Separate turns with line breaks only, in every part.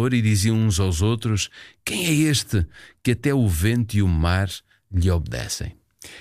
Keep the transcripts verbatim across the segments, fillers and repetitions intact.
Senhor e diziam uns aos outros: quem é este que até o vento e o mar lhe obedecem?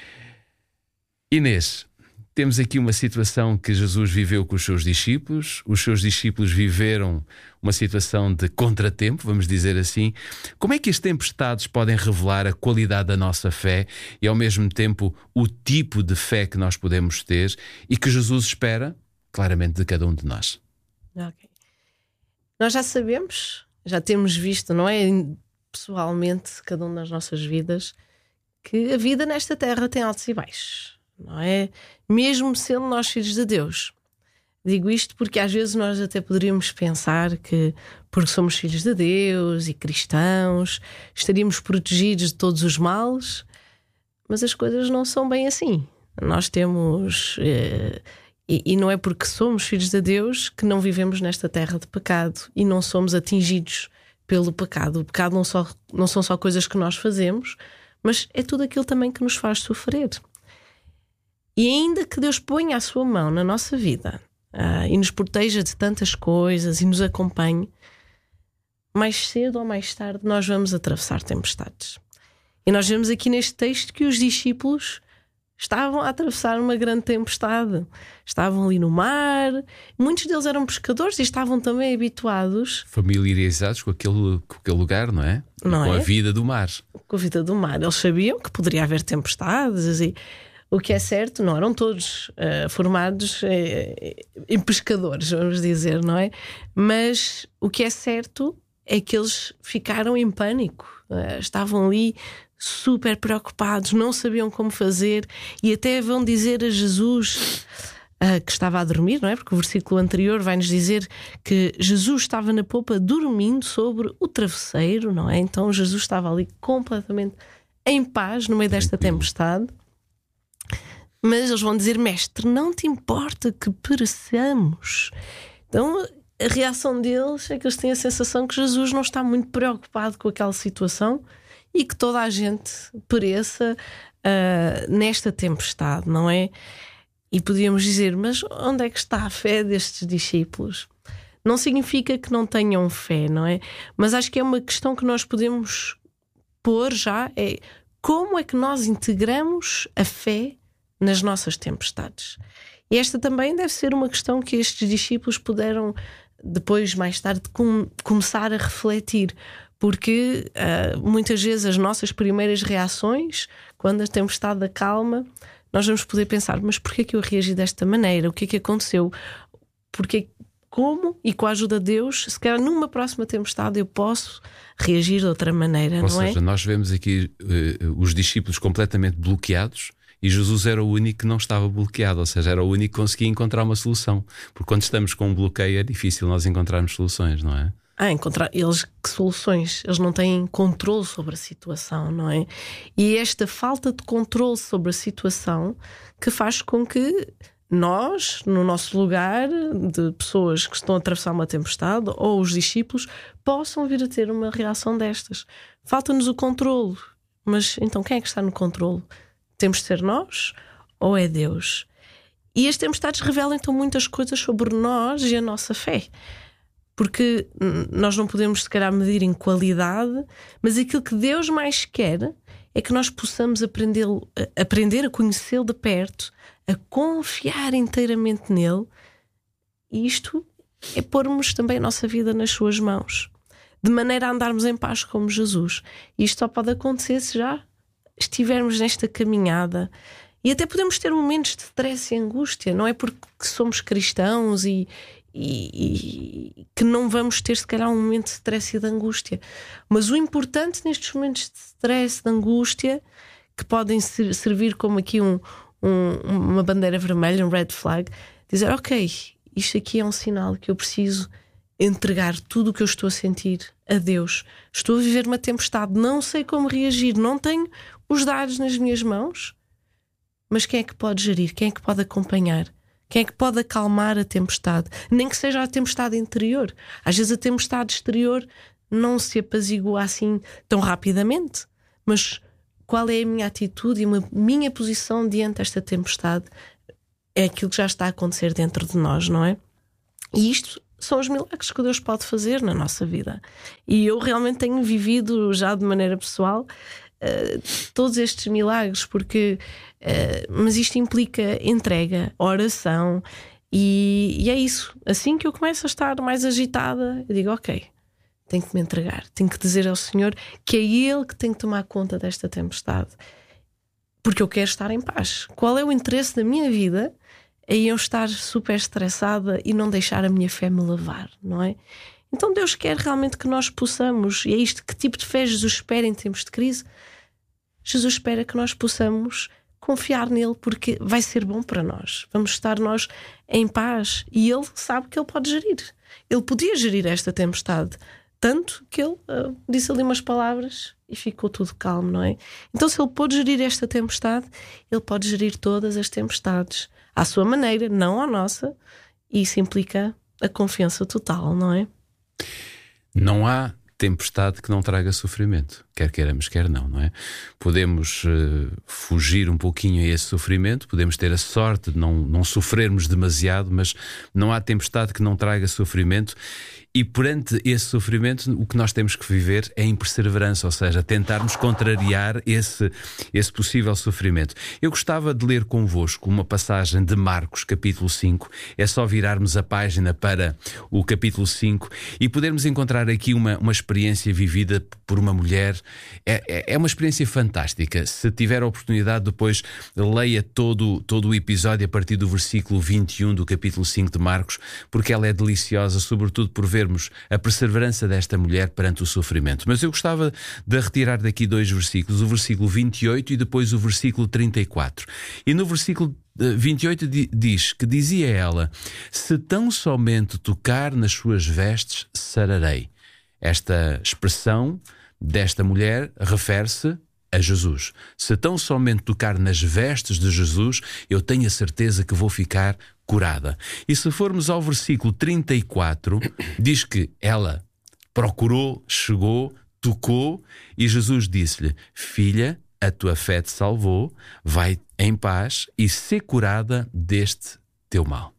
Inês, temos aqui uma situação que Jesus viveu com os seus discípulos. Os seus discípulos viveram uma situação de contratempo, vamos dizer assim. Como é que as tempestades podem revelar a qualidade da nossa fé e, ao mesmo tempo, o tipo de fé que nós podemos ter e que Jesus espera, claramente, de cada um de nós?
Ok. Nós já sabemos, já temos visto, não é? Pessoalmente, cada um nas nossas vidas, que a vida nesta terra tem altos e baixos. Não é? Mesmo sendo nós filhos de Deus. Digo isto porque às vezes nós até poderíamos pensar que, porque somos filhos de Deus e cristãos, estaríamos protegidos de todos os males, mas as coisas não são bem assim. Nós temos... Eh, e, e não é porque somos filhos de Deus que não vivemos nesta terra de pecado e não somos atingidos pelo pecado. O pecado não, só, não são só coisas que nós fazemos, mas é tudo aquilo também que nos faz sofrer. E ainda que Deus ponha a sua mão na nossa vida uh, e nos proteja de tantas coisas e nos acompanhe, mais cedo ou mais tarde nós vamos atravessar tempestades. E nós vemos aqui neste texto que os discípulos estavam a atravessar uma grande tempestade. Estavam ali no mar, muitos deles eram pescadores e estavam também habituados,
familiarizados com aquele, com aquele lugar, não é?
Não
com
é?
a vida do mar.
Com a vida do mar. Eles sabiam que poderia haver tempestades e... O que é certo, não eram todos uh, formados uh, em pescadores, vamos dizer, não é? Mas o que é certo é que eles ficaram em pânico. Uh, estavam ali super preocupados, não sabiam como fazer e até vão dizer a Jesus uh, que estava a dormir, não é? Porque o versículo anterior vai-nos dizer que Jesus estava na popa dormindo sobre o travesseiro, não é? Então Jesus estava ali completamente em paz no meio desta tempestade. Mas eles vão dizer: mestre, não te importa que pereçamos? Então a reação deles é que eles têm a sensação que Jesus não está muito preocupado com aquela situação e que toda a gente pereça uh, nesta tempestade, não é? E podíamos dizer: mas onde é que está a fé destes discípulos? Não significa que não tenham fé, não é? Mas acho que é uma questão que nós podemos pôr já, é como é que nós integramos a fé nas nossas tempestades. E esta também deve ser uma questão que estes discípulos puderam depois, mais tarde, com, começar a refletir, porque uh, muitas vezes as nossas primeiras reações, quando a tempestade acalma, nós vamos poder pensar: mas porquê que eu reagi desta maneira? O que é que aconteceu? Porque, como, e com a ajuda de Deus, se calhar numa próxima tempestade eu posso reagir de outra maneira,
Ou
não é?
seja, nós vemos aqui uh, os discípulos completamente bloqueados. E Jesus era o único que não estava bloqueado, ou seja, era o único que conseguia encontrar uma solução. Porque quando estamos com um bloqueio é difícil nós encontrarmos soluções, não é?
Ah, encontrar eles que soluções? Eles não têm controle sobre a situação, não é? E é esta falta de controle sobre a situação que faz com que nós, no nosso lugar de pessoas que estão a atravessar uma tempestade, ou os discípulos, possam vir a ter uma reação destas. Falta-nos o controle. Mas então quem é que está no controle? Temos de ser nós ou é Deus? E as tempestades revelam então muitas coisas sobre nós e a nossa fé. Porque nós não podemos, se calhar, medir em qualidade, mas aquilo que Deus mais quer é que nós possamos aprender, aprender a conhecê-lo de perto, a confiar inteiramente nele. E isto é pormos também a nossa vida nas suas mãos, de maneira a andarmos em paz como Jesus. E isto só pode acontecer se já estivermos nesta caminhada. E até podemos ter momentos de stress e angústia. Não é porque somos cristãos e, e, e que não vamos ter, se calhar, um momento de stress e de angústia. Mas o importante nestes momentos de stress, de angústia, que podem ser, servir como aqui um, um, uma bandeira vermelha, um red flag, dizer: ok, isto aqui é um sinal que eu preciso entregar tudo o que eu estou a sentir a Deus. Estou a viver uma tempestade, não sei como reagir, não tenho os dados nas minhas mãos, mas quem é que pode gerir? Quem é que pode acompanhar? Quem é que pode acalmar a tempestade? Nem que seja a tempestade interior. Às vezes a tempestade exterior não se apazigua assim tão rapidamente, mas qual é a minha atitude e a minha posição diante desta tempestade? É aquilo que já está a acontecer dentro de nós, não é? E isto são os milagres que Deus pode fazer na nossa vida. E eu realmente tenho vivido já de maneira pessoal uh, todos estes milagres, porque uh, mas isto implica entrega, oração, e, e é isso. Assim que eu começo a estar mais agitada, eu digo, ok, tenho que me entregar, tenho que dizer ao Senhor que é Ele que tem que tomar conta desta tempestade, porque eu quero estar em paz. Qual é o interesse da minha vida em eu estar super estressada e não deixar a minha fé me levar, não é? Então Deus quer realmente que nós possamos, e é isto, que tipo de fé Jesus espera em tempos de crise? Jesus espera que nós possamos confiar nele, porque vai ser bom para nós. Vamos estar nós em paz, e Ele sabe que Ele pode gerir. Ele podia gerir esta tempestade, tanto que Ele uh, disse ali umas palavras e ficou tudo calmo, não é? Então, se Ele pode gerir esta tempestade, Ele pode gerir todas as tempestades à sua maneira, não à nossa, e isso implica a confiança total, não é?
Não há tempestade que não traga sofrimento, quer queiramos, quer não, não é? Podemos uh, fugir um pouquinho a esse sofrimento, podemos ter a sorte de não, não sofrermos demasiado, mas não há tempestade que não traga sofrimento. E perante esse sofrimento, o que nós temos que viver é em perseverança, ou seja, tentarmos contrariar esse, esse possível sofrimento. Eu gostava de ler convosco uma passagem de Marcos, capítulo cinco. É só virarmos a página para o capítulo cinco e podermos encontrar aqui uma, uma experiência vivida por uma mulher. É, é, é uma experiência fantástica. Se tiver a oportunidade, depois leia todo, todo o episódio a partir do versículo vinte e um do capítulo cinco de Marcos, porque ela é deliciosa, sobretudo por ver a perseverança desta mulher perante o sofrimento. Mas eu gostava de retirar daqui dois versículos, o versículo vinte e oito e depois o versículo trinta e quatro. E no versículo vinte e oito diz que dizia ela: se tão somente tocar nas suas vestes, sararei. Esta expressão desta mulher refere-se a Jesus. Se tão somente tocar nas vestes de Jesus, eu tenho a certeza que vou ficar curada. E se formos ao versículo trinta e quatro, diz que ela procurou, chegou, tocou e Jesus disse-lhe: filha, a tua fé te salvou, vai em paz e ser curada deste teu mal.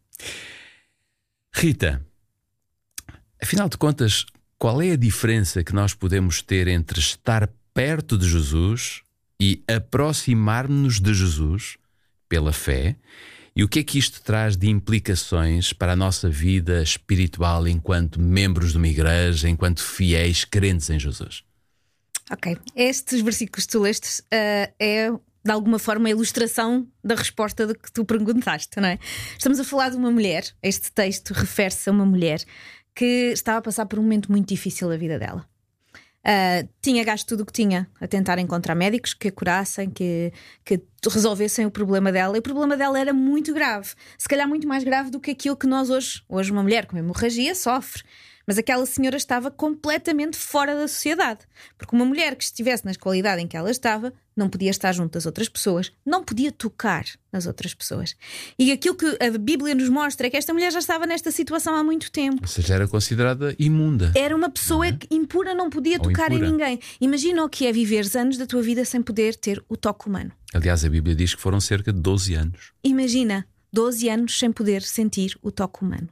Rita, afinal de contas, qual é a diferença que nós podemos ter entre estar perto de Jesus e aproximar-nos de Jesus pela fé? E o que é que isto traz de implicações para a nossa vida espiritual enquanto membros de uma igreja, enquanto fiéis crentes em Jesus?
Ok, estes versículos que tu lestes uh, é de alguma forma a ilustração da resposta do que tu perguntaste, não é? Estamos a falar de uma mulher. Este texto refere-se a uma mulher que estava a passar por um momento muito difícil da vida dela. Uh, tinha gasto tudo o que tinha a tentar encontrar médicos que a curassem, que, que resolvessem o problema dela. E o problema dela era muito grave, se calhar muito mais grave do que aquilo que nós hoje, hoje uma mulher com hemorragia sofre. Mas aquela senhora estava completamente fora da sociedade, porque uma mulher que estivesse na qualidade em que ela estava não podia estar junto das outras pessoas, não podia tocar nas outras pessoas. E aquilo que a Bíblia nos mostra é que esta mulher já estava nesta situação há muito tempo.
Ou seja, era considerada imunda.
Era uma pessoa é? impura, não podia Ou tocar impura. em ninguém. Imagina o que é viveres anos da tua vida sem poder ter o toque humano.
Aliás, a Bíblia diz que foram cerca de doze anos.
Imagina, doze anos sem poder sentir o toque humano.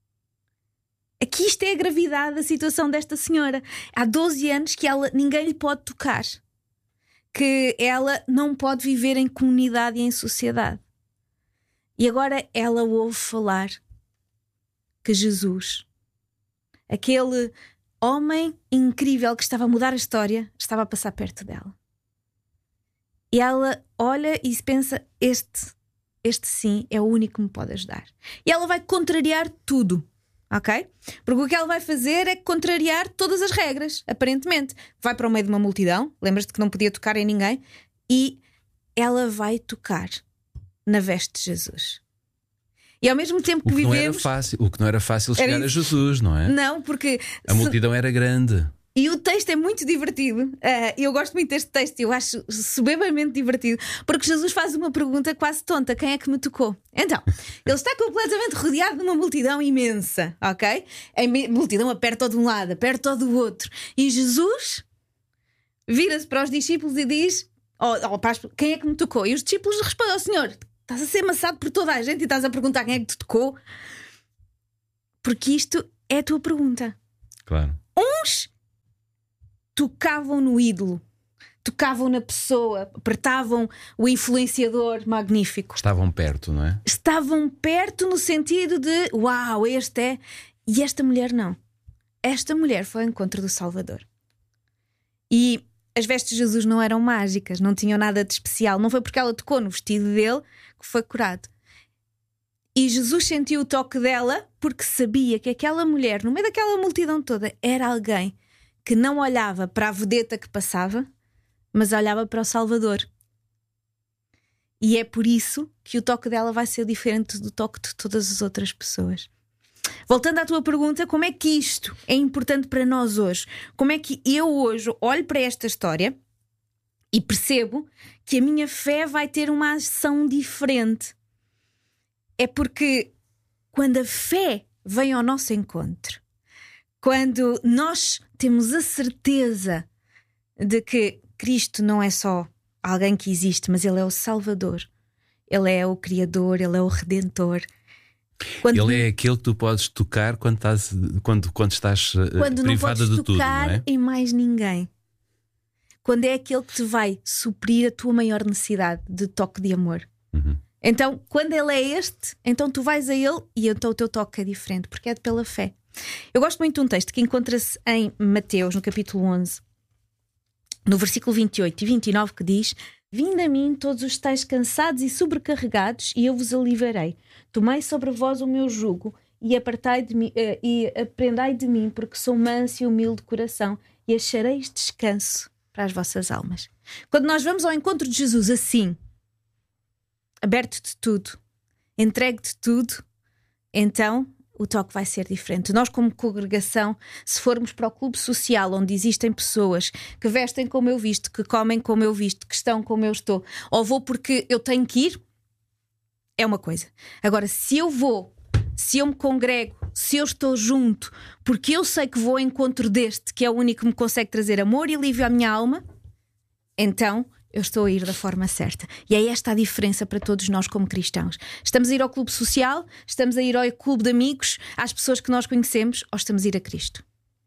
Aqui isto é a gravidade da situação desta senhora. Há doze anos que ela, ninguém lhe pode tocar, que ela não pode viver em comunidade e em sociedade. E agora ela ouve falar que Jesus, aquele homem incrível que estava a mudar a história, estava a passar perto dela. E ela olha e pensa: este, este sim é o único que me pode ajudar. E ela vai contrariar tudo. Ok? Porque o que ela vai fazer é contrariar todas as regras, aparentemente. Vai para o meio de uma multidão, lembras-te que não podia tocar em ninguém, e ela vai tocar na veste de Jesus. E ao mesmo tempo que,
o que
vivemos...
Não era fácil, o que não era fácil chegar
era...
a Jesus, não é?
Não, porque...
A multidão era grande.
E o texto é muito divertido. Uh, eu gosto muito deste texto. Eu acho soberbamente divertido, porque Jesus faz uma pergunta quase tonta: quem é que me tocou? Então, ele está completamente rodeado de uma multidão imensa, ok? A multidão aperta de um lado, aperta do outro. E Jesus vira-se para os discípulos e diz: oh, oh, quem é que me tocou? E os discípulos respondem: oh, Senhor, estás a ser amassado por toda a gente e estás a perguntar quem é que te tocou? Porque isto é a tua pergunta.
Claro.
Uns tocavam no ídolo, tocavam na pessoa, apertavam o influenciador magnífico.
Estavam perto, não é?
Estavam perto no sentido de uau, este é. E esta mulher não. Esta mulher foi ao encontro do Salvador. E as vestes de Jesus não eram mágicas, não tinham nada de especial. Não foi porque ela tocou no vestido dele que foi curado. E Jesus sentiu o toque dela porque sabia que aquela mulher, no meio daquela multidão toda, era alguém que não olhava para a vedeta que passava, mas olhava para o Salvador. E é por isso que o toque dela vai ser diferente do toque de todas as outras pessoas. Voltando à tua pergunta, como é que isto é importante para nós hoje? Como é que eu hoje olho para esta história e percebo que a minha fé vai ter uma ação diferente? É porque quando a fé vem ao nosso encontro, quando nós temos a certeza de que Cristo não é só alguém que existe, mas Ele é o Salvador, Ele é o Criador, Ele é o Redentor. Quando...
Ele é aquele que tu podes tocar quando estás, quando, quando estás
quando
privada de tudo, não é?
Quando não podes tocar em mais ninguém. Quando é aquele que te vai suprir a tua maior necessidade de toque de amor.
Uhum.
Então, quando Ele é este, então tu vais a Ele e então o teu toque é diferente, porque é pela fé. Eu gosto muito de um texto que encontra-se em Mateus, no capítulo onze, no versículo vinte e oito e vinte e nove, que diz: vinde a mim todos os que estáis cansados e sobrecarregados, e eu vos aliviarei. Tomai sobre vós o meu jugo e, apartai de mim, uh, e aprendai de mim, porque sou manso e humilde de coração, e achareis descanso para as vossas almas. Quando nós vamos ao encontro de Jesus assim, aberto de tudo, entregue de tudo, então o toque vai ser diferente. Nós, como congregação, se formos para o clube social onde existem pessoas que vestem como eu visto, que comem como eu visto, que estão como eu estou, ou vou porque eu tenho que ir, é uma coisa. Agora, se eu vou, se eu me congrego, se eu estou junto, porque eu sei que vou ao encontro deste, que é o único que me consegue trazer amor e alívio à minha alma, então eu estou a ir da forma certa. E é esta a diferença para todos nós como cristãos. Estamos a ir ao clube social, estamos a ir ao clube de amigos, às pessoas que nós conhecemos, ou estamos a ir a Cristo?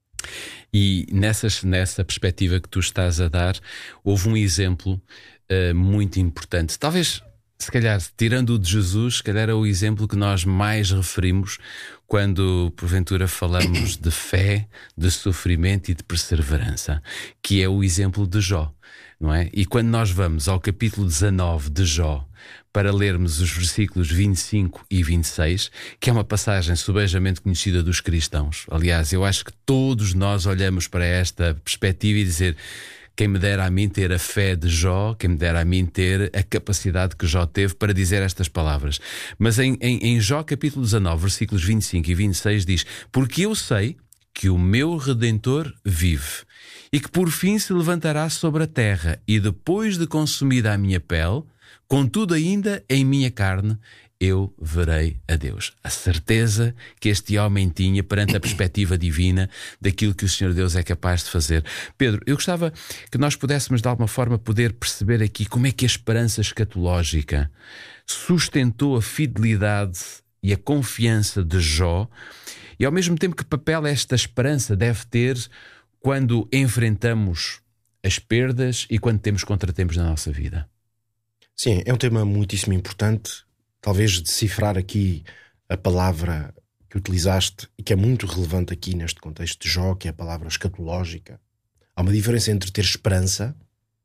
E nessas, nessa perspectiva que tu estás a dar, houve um exemplo uh, muito importante. Talvez, se calhar, tirando o de Jesus, se calhar é o exemplo que nós mais referimos quando, porventura, falamos de fé, de sofrimento e de perseverança, que é o exemplo de Jó. Não é? E quando nós vamos ao capítulo dezanove de Jó para lermos os versículos vinte e cinco e vinte e seis, que é uma passagem subejamente conhecida dos cristãos. Aliás, eu acho que todos nós olhamos para esta perspectiva e dizer: quem me dera a mim ter a fé de Jó, quem me dera a mim ter a capacidade que Jó teve para dizer estas palavras. Mas em, em, em Jó capítulo dezanove, versículos vinte e cinco e vinte e seis diz: porque eu sei que o meu Redentor vive e que por fim se levantará sobre a terra, e depois de consumida a minha pele, contudo ainda em minha carne, eu verei a Deus. A certeza que este homem tinha perante a perspectiva divina daquilo que o Senhor Deus é capaz de fazer. Pedro, eu gostava que nós pudéssemos de alguma forma poder perceber aqui como é que a esperança escatológica sustentou a fidelidade e a confiança de Jó, e ao mesmo tempo que papel esta esperança deve ter quando enfrentamos as perdas e quando temos contratempos na nossa vida.
Sim, é um tema muitíssimo importante. Talvez decifrar aqui a palavra que utilizaste e que é muito relevante aqui neste contexto de Jó, que é a palavra escatológica. Há uma diferença entre ter esperança.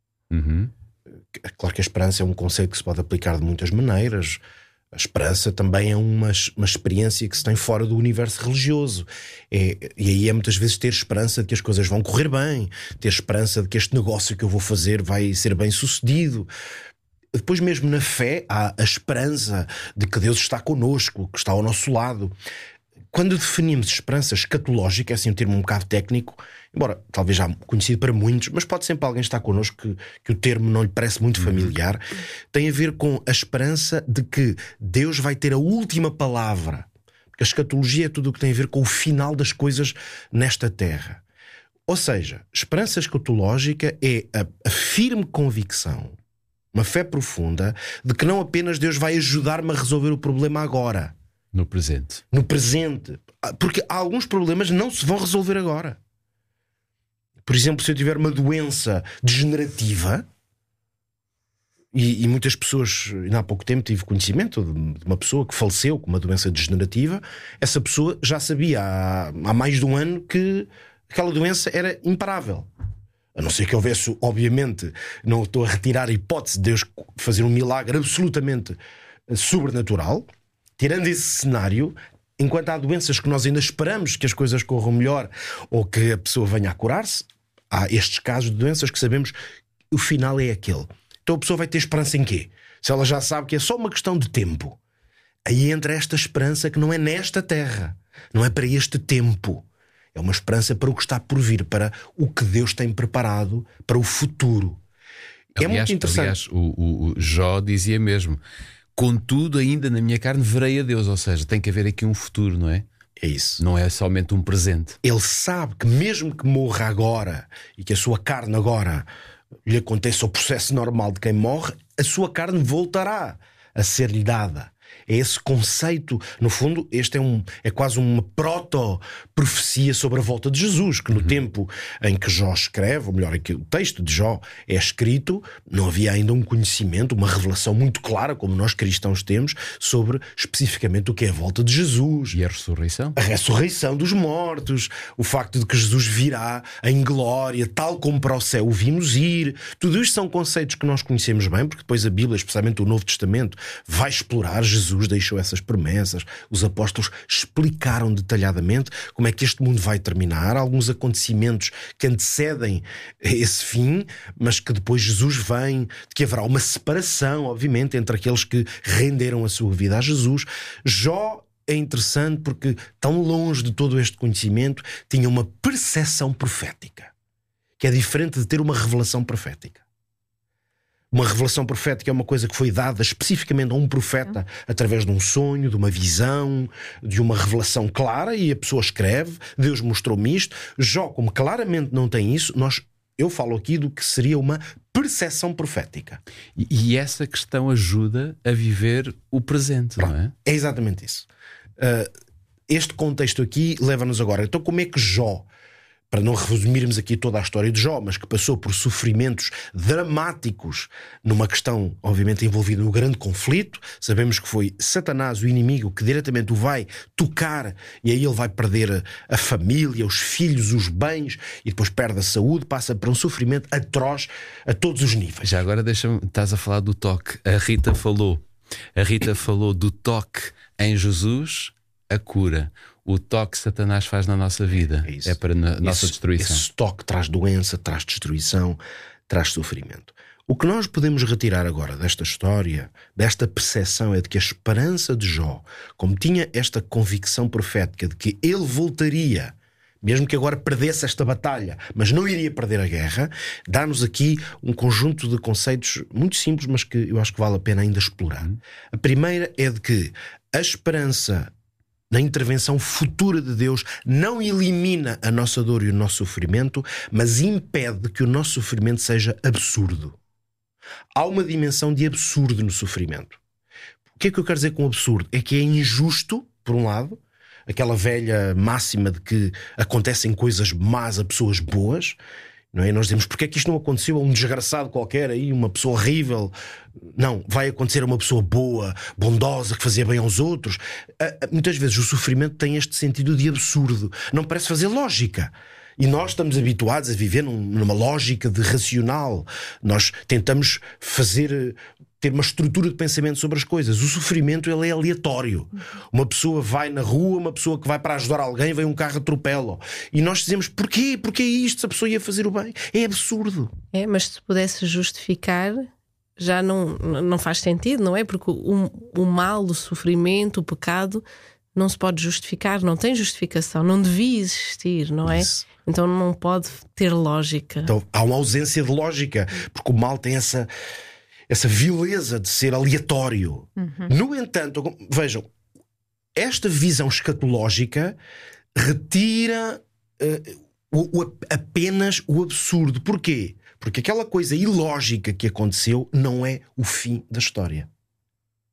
Uhum.
Claro que a esperança é um conceito que se pode aplicar de muitas maneiras. A esperança também é uma, uma experiência que se tem fora do universo religioso. É, e aí é muitas vezes ter esperança de que as coisas vão correr bem, ter esperança de que este negócio que eu vou fazer vai ser bem sucedido. Depois, mesmo na fé, há a esperança de que Deus está connosco, que está ao nosso lado. Quando definimos esperança escatológica, é assim um termo um bocado técnico, embora talvez já conhecido para muitos, mas pode sempre alguém estar connosco que, que o termo não lhe parece muito familiar, tem a ver com a esperança de que Deus vai ter a última palavra. Porque a escatologia é tudo o que tem a ver com o final das coisas nesta terra. Ou seja, esperança escatológica é a, a firme convicção, uma fé profunda, de que não apenas Deus vai ajudar-me a resolver o problema agora,
No presente.
No presente. Porque alguns problemas não se vão resolver agora. Por exemplo, se eu tiver uma doença degenerativa, e, e muitas pessoas, ainda há pouco tempo tive conhecimento de uma pessoa que faleceu com uma doença degenerativa. Essa pessoa já sabia há, há mais de um ano que aquela doença era imparável. A não ser que houvesse, obviamente, não estou a retirar a hipótese de Deus fazer um milagre absolutamente sobrenatural. Tirando esse cenário, enquanto há doenças que nós ainda esperamos que as coisas corram melhor ou que a pessoa venha a curar-se, há estes casos de doenças que sabemos que o final é aquele. Então a pessoa vai ter esperança em quê? Se ela já sabe que é só uma questão de tempo. Aí entra esta esperança que não é nesta terra, não é para este tempo. É uma esperança para o que está por vir, para o que Deus tem preparado para o futuro.
Aliás,
é muito interessante.
Aliás, o, o, o Jó dizia mesmo: contudo, ainda na minha carne verei a Deus. Ou seja, tem que haver aqui um futuro, não é?
É isso.
Não é somente um presente.
Ele sabe que mesmo que morra agora e que a sua carne agora lhe aconteça o processo normal de quem morre, a sua carne voltará a ser-lhe dada. É esse conceito, no fundo, este é, um, é quase uma proto-profecia sobre a volta de Jesus, que no uhum. tempo em que Jó escreve, ou melhor, em que o texto de Jó é escrito, não havia ainda um conhecimento, uma revelação muito clara, como nós cristãos temos, sobre especificamente o que é a volta de Jesus.
E a ressurreição.
A ressurreição dos mortos, o facto de que Jesus virá em glória, tal como para o céu o vimos ir. Tudo isto são conceitos que nós conhecemos bem, porque depois a Bíblia, especialmente o Novo Testamento, vai explorar. Jesus deixou essas promessas, os apóstolos explicaram detalhadamente como é que este mundo vai terminar, alguns acontecimentos que antecedem esse fim, mas que depois Jesus vem, de que haverá uma separação, obviamente, entre aqueles que renderam a sua vida a Jesus. Jó é interessante porque, tão longe de todo este conhecimento, tinha uma percepção profética, que é diferente de ter uma revelação profética. Uma revelação profética é uma coisa que foi dada especificamente a um profeta através de um sonho, de uma visão, de uma revelação clara, e a pessoa escreve: Deus mostrou-me isto. Jó, como claramente não tem isso, nós, eu falo aqui do que seria uma percepção profética.
E, e essa questão ajuda a viver o presente, Pronto, não é?
É exatamente isso. Uh, este contexto aqui leva-nos agora. Então, como é que Jó, para não resumirmos aqui toda a história de Jó, mas que passou por sofrimentos dramáticos numa questão, obviamente, envolvida no grande conflito. Sabemos que foi Satanás, o inimigo, que diretamente o vai tocar, e aí ele vai perder a família, os filhos, os bens, e depois perde a saúde, passa por um sofrimento atroz a todos os níveis.
Já agora deixa-me, estás a falar do toque. A Rita falou, a Rita falou do toque em Jesus, a cura. O toque que Satanás faz na nossa vida é, é para a nossa
esse,
destruição.
Esse toque traz doença, traz destruição, traz sofrimento. O que nós podemos retirar agora desta história, desta percepção, é de que a esperança de Jó, como tinha esta convicção profética de que ele voltaria, mesmo que agora perdesse esta batalha, mas não iria perder a guerra, dá-nos aqui um conjunto de conceitos muito simples, mas que eu acho que vale a pena ainda explorar. Uhum. A primeira é de que a esperança na intervenção futura de Deus não elimina a nossa dor e o nosso sofrimento, mas impede que o nosso sofrimento seja absurdo. Há uma dimensão de absurdo no sofrimento. O que é que eu quero dizer com absurdo? É que é injusto, por um lado, aquela velha máxima de que acontecem coisas más a pessoas boas, não é? Nós dizemos: porque é que isto não aconteceu a um desgraçado qualquer aí, uma pessoa horrível? Não, vai acontecer a uma pessoa boa, bondosa, que fazia bem aos outros. Muitas vezes o sofrimento tem este sentido de absurdo, não parece fazer lógica. E nós estamos habituados a viver num, numa lógica de racional. Nós tentamos fazer, ter uma estrutura de pensamento sobre as coisas. O sofrimento, ele é aleatório. Uma pessoa vai na rua, uma pessoa que vai para ajudar alguém, vem um carro atropela. E nós dizemos: porquê? Porquê isto? Se a pessoa ia fazer o bem. É absurdo.
É, mas se pudesse justificar, já não, não faz sentido, não é? Porque o, o mal, o sofrimento, o pecado não se pode justificar, não tem justificação, não devia existir, não é? Isso. Então não pode ter lógica.
Então há uma ausência de lógica, porque o mal tem essa, essa vileza de ser aleatório. Uhum. No entanto, vejam, esta visão escatológica retira uh, o, o, apenas o absurdo. Porquê? Porque aquela coisa ilógica que aconteceu não é o fim da história.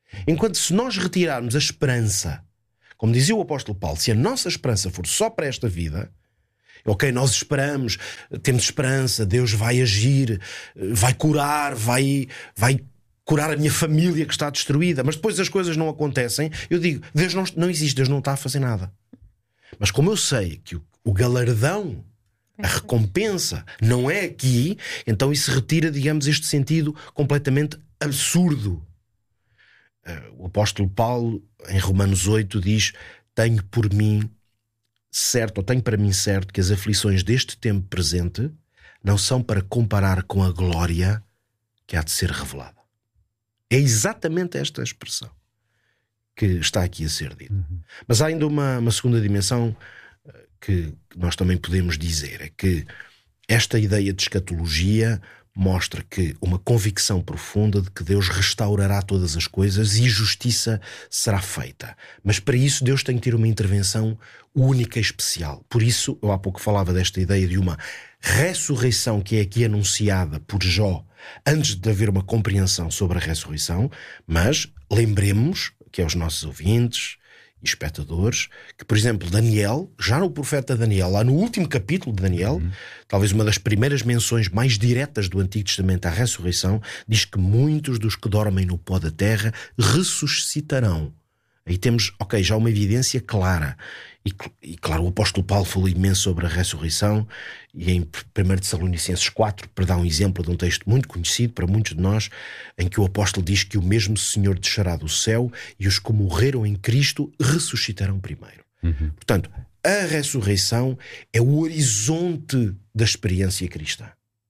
Enquanto se nós retirarmos a esperança, como dizia o apóstolo Paulo, se a nossa esperança for só para esta vida, ok, nós esperamos, temos esperança, Deus vai agir, vai curar, vai, vai curar a minha família que está destruída, mas depois as coisas não acontecem, eu digo, Deus não, não existe, Deus não está a fazer nada. Mas como eu sei que o, o galardão, a recompensa não é aqui, então isso retira, digamos, este sentido completamente absurdo. O apóstolo Paulo, em Romanos oito, diz: tenho por mim certo, ou tenho para mim certo, que as aflições deste tempo presente não são para comparar com a glória que há de ser revelada. É exatamente esta expressão que está aqui a ser dita. Uhum. Mas há ainda uma, uma segunda dimensão que nós também podemos dizer, é que esta ideia de escatologia mostra que uma convicção profunda de que Deus restaurará todas as coisas e justiça será feita. Mas para isso Deus tem que ter uma intervenção única e especial. Por isso, eu há pouco falava desta ideia de uma ressurreição que é aqui anunciada por Jó, antes de haver uma compreensão sobre a ressurreição, mas lembremos que aos nossos ouvintes e espectadores, que, por exemplo, Daniel, já no profeta Daniel, lá no último capítulo de Daniel, uhum. talvez uma das primeiras menções mais diretas do Antigo Testamento à ressurreição, diz que muitos dos que dormem no pó da terra ressuscitarão. Aí temos, ok, já uma evidência clara. E, e claro, o apóstolo Paulo falou imenso sobre a ressurreição, e em primeiro Tessalonicenses quatro, para dar um exemplo de um texto muito conhecido para muitos de nós, em que o apóstolo diz que o mesmo Senhor descerá do céu e os que morreram em Cristo ressuscitarão primeiro. Uhum. Portanto, a ressurreição é o horizonte da experiência cristã.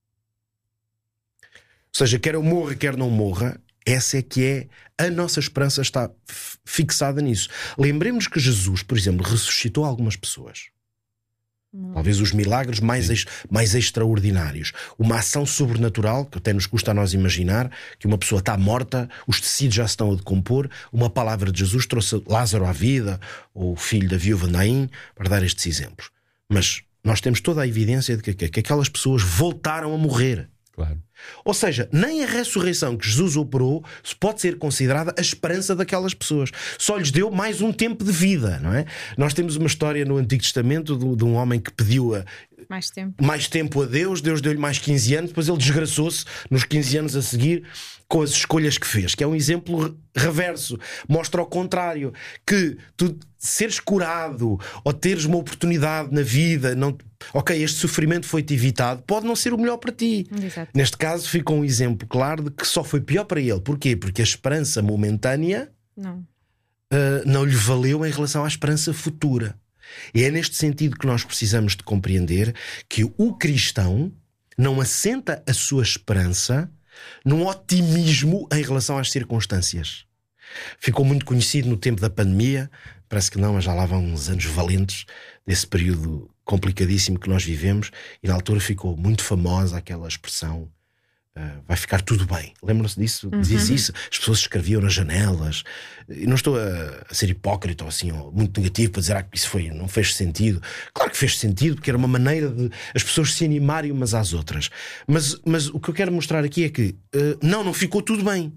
Ou seja, quer eu morra, quer não morra, essa é que é a nossa esperança, está fixada nisso. Lembremos que Jesus, por exemplo, ressuscitou algumas pessoas. Não. Talvez os milagres mais, ex, mais extraordinários. Uma ação sobrenatural, que até nos custa a nós imaginar, que uma pessoa está morta, os tecidos já se estão a decompor, uma palavra de Jesus trouxe Lázaro à vida, ou o filho da viúva Naim, para dar estes exemplos. Mas nós temos toda a evidência de que, que, que aquelas pessoas voltaram a morrer.
Claro.
Ou seja, nem a ressurreição que Jesus operou pode ser considerada a esperança daquelas pessoas. Só lhes deu mais um tempo de vida, não é? Nós temos uma história no Antigo Testamento de, de um homem que pediu a,
mais tempo.
mais tempo a Deus. Deus deu-lhe mais quinze anos. Depois ele desgraçou-se nos quinze anos a seguir com as escolhas que fez, que é um exemplo reverso. Mostra ao contrário, que tu seres curado ou teres uma oportunidade na vida, não, ok, este sofrimento foi-te evitado, pode não ser o melhor para ti.
Exato.
Neste caso ficou um exemplo claro de que só foi pior para ele. Porquê? Porque a esperança momentânea
não,
uh, não lhe valeu em relação à esperança futura. E é neste sentido que nós precisamos de compreender que o cristão não assenta a sua esperança num otimismo em relação às circunstâncias. Ficou muito conhecido no tempo da pandemia, parece que não, mas já lá vão uns anos valentes desse período complicadíssimo que nós vivemos, e na altura ficou muito famosa aquela expressão: uh, vai ficar tudo bem. Lembram-se disso? Uhum. Diz isso. As pessoas escreviam nas janelas. E não estou a, a ser hipócrita ou assim, ou muito negativo para dizer ah, que isso foi, não fez sentido. Claro que fez sentido, porque era uma maneira de as pessoas se animarem umas às outras. Mas, mas o que eu quero mostrar aqui é que uh, não, não ficou tudo bem.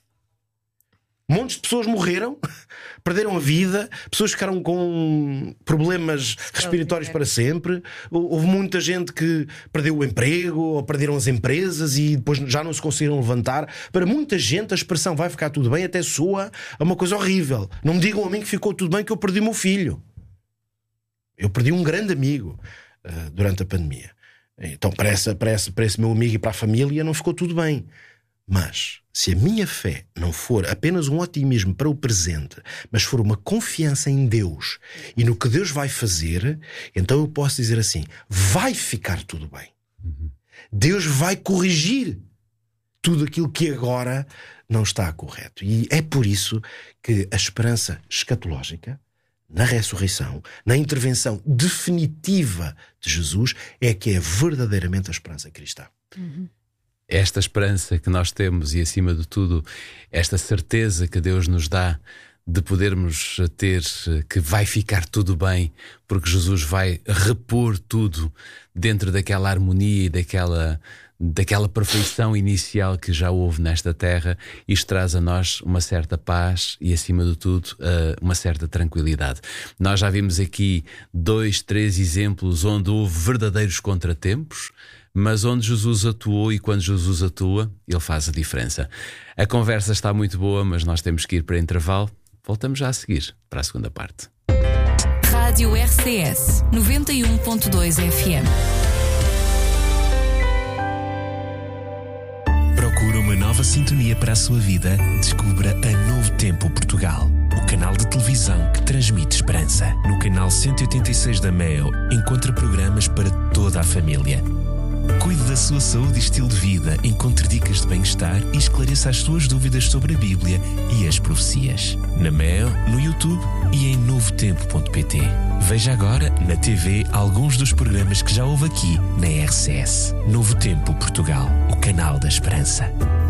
Montes de pessoas morreram, perderam a vida, pessoas ficaram com problemas respiratórios para sempre. Houve muita gente que perdeu o emprego ou perderam as empresas e depois já não se conseguiram levantar. Para muita gente a expressão vai ficar tudo bem até soa a uma coisa horrível. Não me digam a mim que ficou tudo bem, que eu perdi o meu filho. Eu perdi um grande amigo uh, durante a pandemia. Então para, essa, para, essa, para esse meu amigo e para a família não ficou tudo bem. Mas se a minha fé não for apenas um otimismo para o presente, mas for uma confiança em Deus e no que Deus vai fazer, então eu posso dizer assim: vai ficar tudo bem. Uhum. Deus vai corrigir tudo aquilo que agora não está correto. E é por isso que a esperança escatológica, na ressurreição, na intervenção definitiva de Jesus, é que é verdadeiramente a esperança cristã.
Uhum.
Esta esperança que nós temos e, acima de tudo, esta certeza que Deus nos dá de podermos ter que vai ficar tudo bem, porque Jesus vai repor tudo dentro daquela harmonia e daquela, daquela perfeição inicial que já houve nesta terra. Isto traz a nós uma certa paz e, acima de tudo, uma certa tranquilidade. Nós já vimos aqui dois, três exemplos onde houve verdadeiros contratempos, mas onde Jesus atuou, e quando Jesus atua, Ele faz a diferença. A conversa está muito boa, mas nós temos que ir para intervalo. Voltamos já a seguir para a segunda parte.
Rádio R C S noventa e um ponto dois F M.
Procura uma nova sintonia para a sua vida? Descubra a Novo Tempo Portugal, o canal de televisão que transmite esperança. No canal cento e oitenta e seis da Meo, encontra programas para toda a família. Cuide da sua saúde e estilo de vida, encontre dicas de bem-estar e esclareça as suas dúvidas sobre a Bíblia e as profecias. Na Meo, no YouTube e em novo tempo ponto pt. Veja agora na T V alguns dos programas que já houve aqui na R C S. Novo Tempo Portugal, o canal da esperança.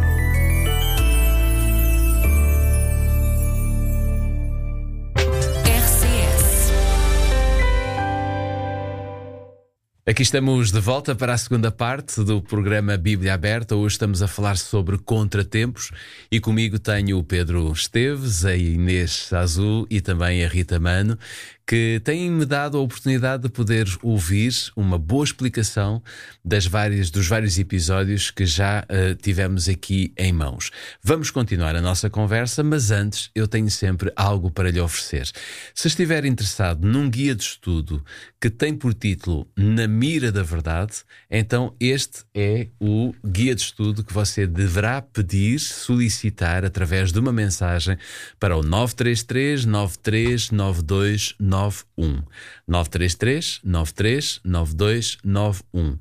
Aqui estamos de volta para a segunda parte do programa Bíblia Aberta. Hoje estamos a falar sobre contratempos e comigo tenho o Pedro Esteves, a Inês Sazu e também a Rita Mano, que têm-me dado a oportunidade de poder ouvir uma boa explicação das várias, dos vários episódios que já uh, tivemos aqui em mãos. Vamos continuar a nossa conversa, mas antes eu tenho sempre algo para lhe oferecer. Se estiver interessado num guia de estudo que tem por título Na Mira da Verdade, então este é o guia de estudo que você deverá pedir, solicitar através de uma mensagem para o nove três três, nove três nove dois nove um. nove três três, nove três nove dois nove um.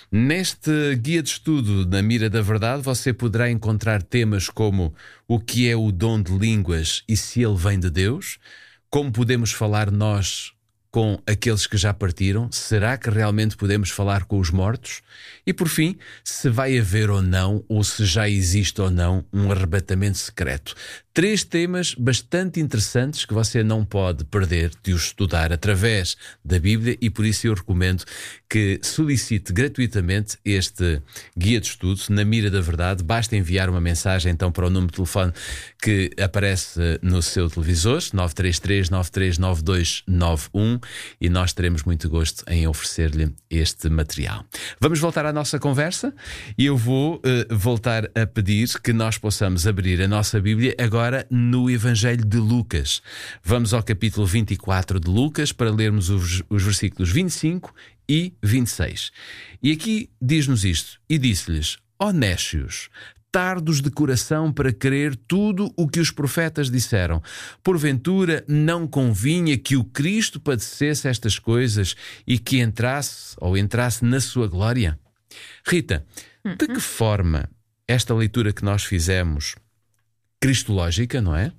Neste guia de estudo Na Mira da Verdade, você poderá encontrar temas como o que é o dom de línguas e se ele vem de Deus, como podemos falar nós com aqueles que já partiram, será que realmente podemos falar com os mortos? E por fim, se vai haver ou não, ou se já existe ou não, um arrebatamento secreto. Três temas bastante interessantes que você não pode perder de os estudar através da Bíblia, e por isso eu recomendo que solicite gratuitamente este guia de estudo Na Mira da Verdade. Basta enviar uma mensagem então para o número de telefone que aparece no seu televisor, nove três três, nove três nove dois nove um, e nós teremos muito gosto em oferecer-lhe este material. Vamos voltar à nossa conversa e eu vou uh, voltar a pedir que nós possamos abrir a nossa Bíblia agora no Evangelho de Lucas. Vamos ao capítulo vinte e quatro de Lucas para lermos os, os versículos vinte e cinco e vinte e seis. E aqui diz-nos isto: e disse-lhes: ó nécios, tardos de coração para crer tudo o que os profetas disseram. Porventura não convinha que o Cristo padecesse estas coisas e que entrasse ou entrasse na sua glória? Rita, uhum. de que forma esta leitura que nós fizemos, cristológica, não é?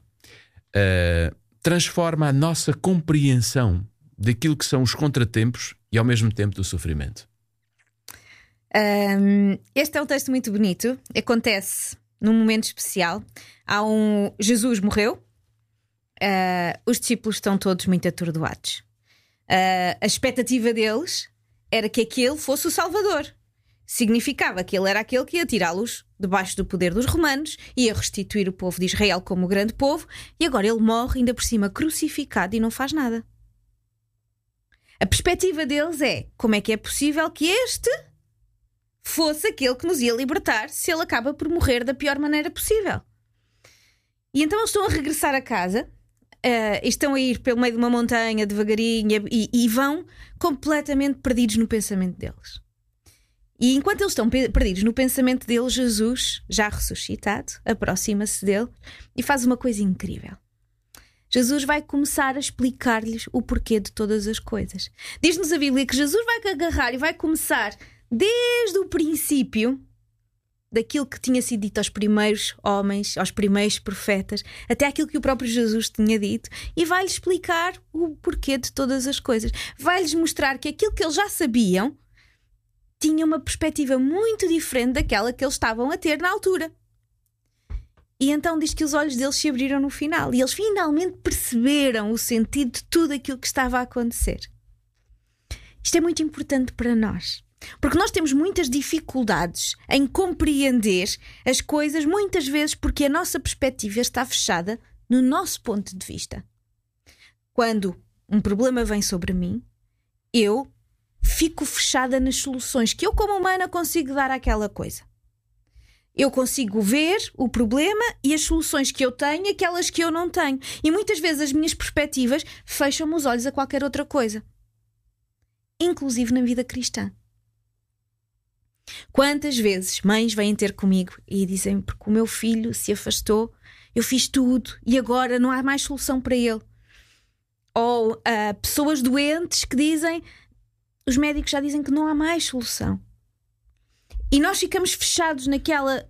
Uh, transforma a nossa compreensão daquilo que são os contratempos e ao mesmo tempo do sofrimento?
Um, este é um texto muito bonito. Acontece num momento especial. Há um... Jesus morreu. Uh, os discípulos estão todos muito atordoados. Uh, a expectativa deles era que aquele fosse o Salvador. Significava que ele era aquele que ia tirá-los debaixo do poder dos romanos, ia restituir o povo de Israel como grande povo, e agora ele morre ainda por cima crucificado e não faz nada. A perspectiva deles é: como é que é possível que este fosse aquele que nos ia libertar se ele acaba por morrer da pior maneira possível? E então eles estão a regressar a casa, uh, estão a ir pelo meio de uma montanha devagarinho e, e vão completamente perdidos no pensamento deles. E enquanto eles estão pe- perdidos no pensamento deles, Jesus, já ressuscitado, aproxima-se dele e faz uma coisa incrível. Jesus vai começar a explicar-lhes o porquê de todas as coisas. Diz-nos a Bíblia que Jesus vai agarrar e vai começar desde o princípio, daquilo que tinha sido dito aos primeiros homens, aos primeiros profetas, até aquilo que o próprio Jesus tinha dito, e vai-lhes explicar o porquê de todas as coisas. Vai-lhes mostrar que aquilo que eles já sabiam tinha uma perspectiva muito diferente daquela que eles estavam a ter na altura. E então diz que os olhos deles se abriram no final e eles finalmente perceberam o sentido de tudo aquilo que estava a acontecer. Isto é muito importante para nós, porque nós temos muitas dificuldades em compreender as coisas, muitas vezes porque a nossa perspectiva está fechada no nosso ponto de vista. Quando um problema vem sobre mim, eu fico fechada nas soluções que eu, como humana, consigo dar àquela coisa. Eu consigo ver o problema e as soluções que eu tenho, aquelas que eu não tenho. E muitas vezes as minhas perspectivas fecham-me os olhos a qualquer outra coisa. Inclusive na vida cristã. Quantas vezes mães vêm ter comigo e dizem: porque o meu filho se afastou, eu fiz tudo e agora não há mais solução para ele. Ou uh, pessoas doentes que dizem: os médicos já dizem que não há mais solução. E nós ficamos fechados naquela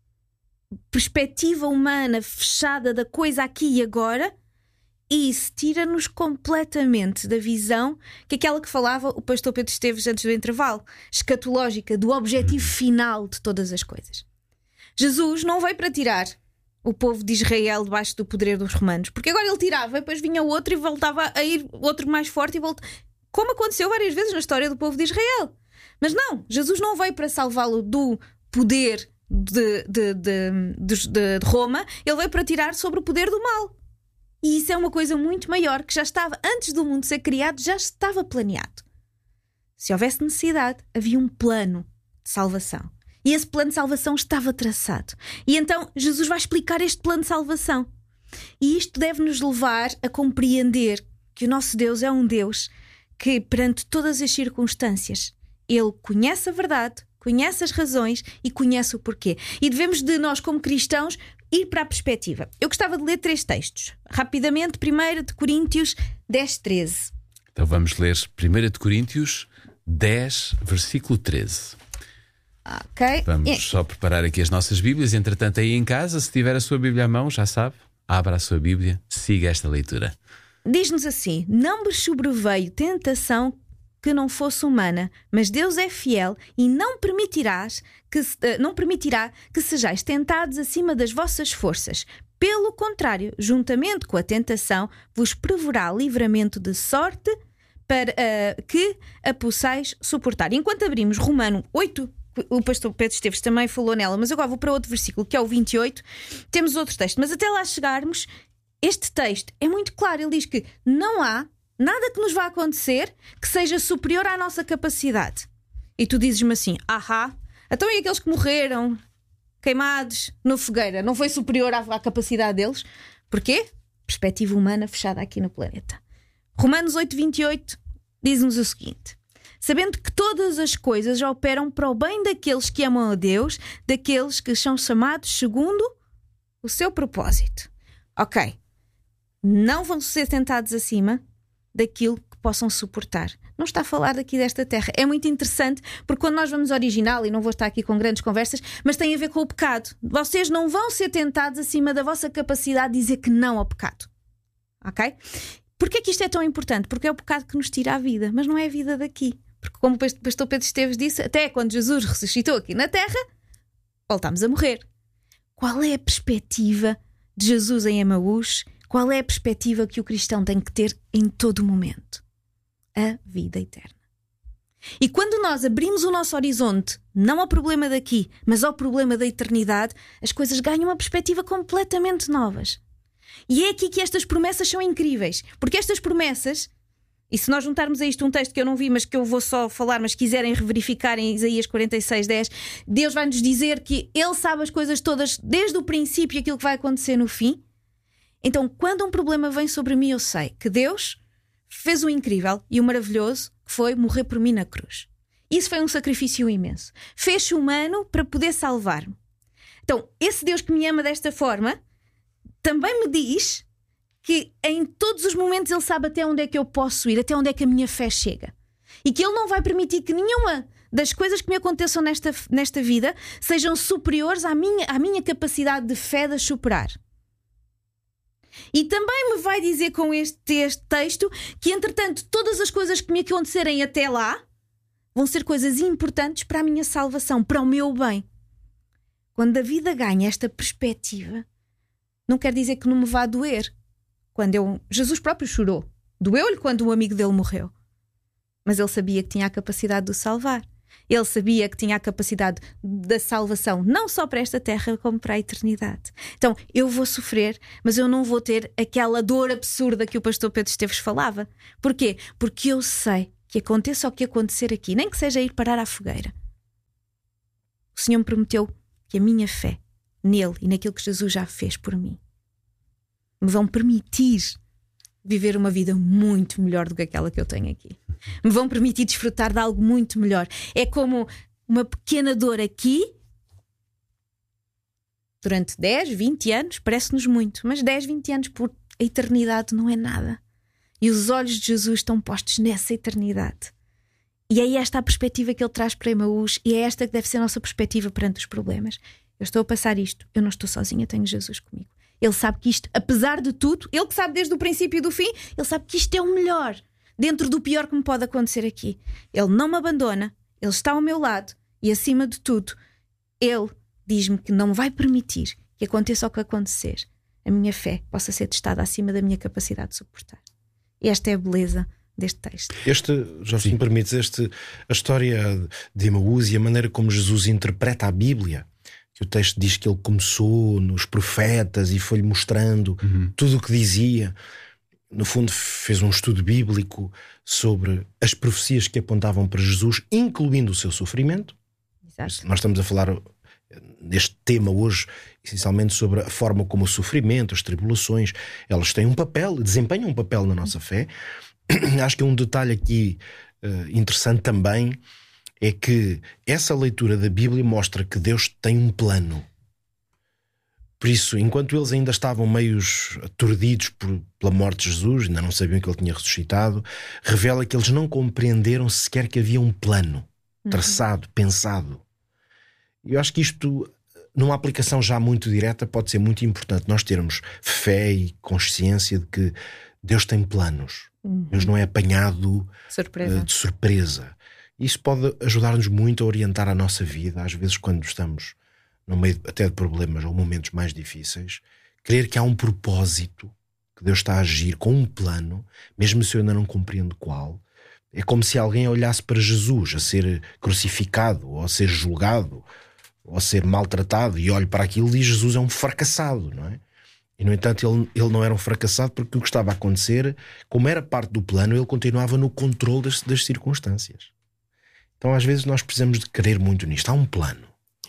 perspectiva humana fechada da coisa aqui e agora, e isso tira-nos completamente da visão que aquela que falava o pastor Pedro Esteves antes do intervalo, escatológica, do objetivo final de todas as coisas. Jesus não veio para tirar o povo de Israel debaixo do poder dos romanos, porque agora ele tirava, depois vinha outro e voltava a ir outro mais forte e voltava, como aconteceu várias vezes na história do povo de Israel. Mas não, Jesus não veio para salvá-lo do poder de, de, de, de, de Roma, ele veio para tirar sobre o poder do mal. E isso é uma coisa muito maior que já estava, antes do mundo ser criado, já estava planeado. Se houvesse necessidade, havia um plano de salvação. E esse plano de salvação estava traçado. E então Jesus vai explicar este plano de salvação. E isto deve nos levar a compreender que o nosso Deus é um Deus que, perante todas as circunstâncias, Ele conhece a verdade, conhece as razões e conhece o porquê. E devemos de nós, como cristãos, ir para a perspectiva. Eu gostava de ler três textos. Rapidamente, primeiro de Coríntios dez, treze.
Então vamos ler primeiro de Coríntios dez, versículo treze.
Ok.
Vamos
é.
só preparar aqui as nossas Bíblias. Entretanto, aí em casa, se tiver a sua Bíblia à mão, já sabe, abra a sua Bíblia, siga esta leitura.
Diz-nos assim: não vos sobreveio tentação que não fosse humana, mas Deus é fiel e não permitirás que, não permitirá que sejais tentados acima das vossas forças. Pelo contrário, juntamente com a tentação, vos proverá livramento de sorte para uh, que a possais suportar. Enquanto abrimos Romano oito, o pastor Pedro Esteves também falou nela, mas agora vou para outro versículo, que é o vinte e oito. Temos outro texto, mas até lá chegarmos, este texto é muito claro. Ele diz que não há nada que nos vá acontecer que seja superior à nossa capacidade. E tu dizes-me assim: ahá, então e aqueles que morreram queimados no fogueira, não foi superior à, à capacidade deles? Porquê? Perspectiva humana fechada aqui no planeta. Romanos oito, vinte e oito diz-nos o seguinte: sabendo que todas as coisas operam para o bem daqueles que amam a Deus, daqueles que são chamados segundo o seu propósito. Ok, não vão ser tentados acima daquilo que possam suportar. Não está a falar daqui desta terra. É muito interessante, porque quando nós vamos ao original, e não vou estar aqui com grandes conversas, mas tem a ver com o pecado. Vocês não vão ser tentados acima da vossa capacidade de dizer que não ao pecado. Ok? Porquê que isto é tão importante? Porque é o pecado que nos tira a vida, mas não é a vida daqui. Porque, como o pastor Pedro Esteves disse, até quando Jesus ressuscitou aqui na terra, voltámos a morrer. Qual é a perspectiva de Jesus em Emaús? Qual é a perspectiva que o cristão tem que ter em todo momento? A vida eterna. E quando nós abrimos o nosso horizonte, não ao problema daqui, mas ao problema da eternidade, as coisas ganham uma perspectiva completamente novas. E é aqui que estas promessas são incríveis. Porque estas promessas, e se nós juntarmos a isto um texto que eu não vi, mas que eu vou só falar, mas quiserem verificar em Isaías quarenta e seis, dez, Deus vai nos dizer que Ele sabe as coisas todas desde o princípio, aquilo que vai acontecer no fim. Então, quando um problema vem sobre mim, eu sei que Deus fez o incrível e o maravilhoso, que foi morrer por mim na cruz. Isso foi um sacrifício imenso. Fez-se humano para poder salvar-me. Então, esse Deus que me ama desta forma também me diz que em todos os momentos Ele sabe até onde é que eu posso ir, até onde é que a minha fé chega. E que Ele não vai permitir que nenhuma das coisas que me aconteçam nesta, nesta vida sejam superiores à minha, à minha capacidade de fé de as superar. E também me vai dizer com este, este texto que, entretanto, todas as coisas que me acontecerem até lá vão ser coisas importantes para a minha salvação, para o meu bem. Quando a vida ganha esta perspectiva, não quer dizer que não me vá doer. Quando eu, Jesus próprio chorou. Doeu-lhe quando um amigo dele morreu. Mas ele sabia que tinha a capacidade de o salvar. Ele sabia que tinha a capacidade da salvação, não só para esta terra, como para a eternidade. Então, eu vou sofrer, mas eu não vou ter aquela dor absurda que o pastor Pedro Esteves falava. Porquê? Porque eu sei que aconteça o que acontecer aqui, nem que seja ir parar à fogueira. O Senhor me prometeu que a minha fé nele e naquilo que Jesus já fez por mim me vão permitir viver uma vida muito melhor do que aquela que eu tenho aqui. Me vão permitir desfrutar de algo muito melhor. É como uma pequena dor aqui. Durante dez, vinte anos, parece-nos muito, mas dez, vinte anos por a eternidade não é nada. E os olhos de Jesus estão postos nessa eternidade. E é esta a perspectiva que ele traz para Emaús, e é esta que deve ser a nossa perspectiva perante os problemas. Eu estou a passar isto, eu não estou sozinha, tenho Jesus comigo. Ele sabe que isto, apesar de tudo, ele que sabe desde o princípio e do fim, ele sabe que isto é o melhor, dentro do pior que me pode acontecer aqui. Ele não me abandona, ele está ao meu lado, e acima de tudo, ele diz-me que não vai permitir que aconteça o que acontecer, a minha fé possa ser testada acima da minha capacidade de suportar. E esta é a beleza deste texto.
Este, já se me permites, este, a história de Emaús e a maneira como Jesus interpreta a Bíblia, que o texto diz que ele começou nos profetas e foi-lhe mostrando uhum. tudo o que dizia. No fundo, fez um estudo bíblico sobre as profecias que apontavam para Jesus, incluindo o seu sofrimento. Exato. Nós estamos a falar neste tema hoje essencialmente sobre a forma como o sofrimento, as tribulações, elas têm um papel, desempenham um papel na nossa fé. Acho que um detalhe aqui uh, interessante também é que essa leitura da Bíblia mostra que Deus tem um plano. Por isso, enquanto eles ainda estavam meios aturdidos por, pela morte de Jesus, ainda não sabiam que ele tinha ressuscitado, revela que eles não compreenderam sequer que havia um plano traçado, uhum. pensado. E eu acho que isto, numa aplicação já muito direta, pode ser muito importante. Nós termos fé e consciência de que Deus tem planos. Uhum. Deus não é apanhado surpresa. Uh, de surpresa. Isso pode ajudar-nos muito a orientar a nossa vida, às vezes quando estamos no meio até de problemas ou momentos mais difíceis, crer que há um propósito, que Deus está a agir com um plano, mesmo se eu ainda não compreendo qual. É como se alguém olhasse para Jesus a ser crucificado, ou a ser julgado, ou a ser maltratado, e olhe para aquilo e diz: Jesus é um fracassado, não é? E no entanto ele, ele não era um fracassado, porque o que estava a acontecer, como era parte do plano, ele continuava no controle das, das circunstâncias. Então às vezes nós precisamos de crer muito nisto. Há um plano.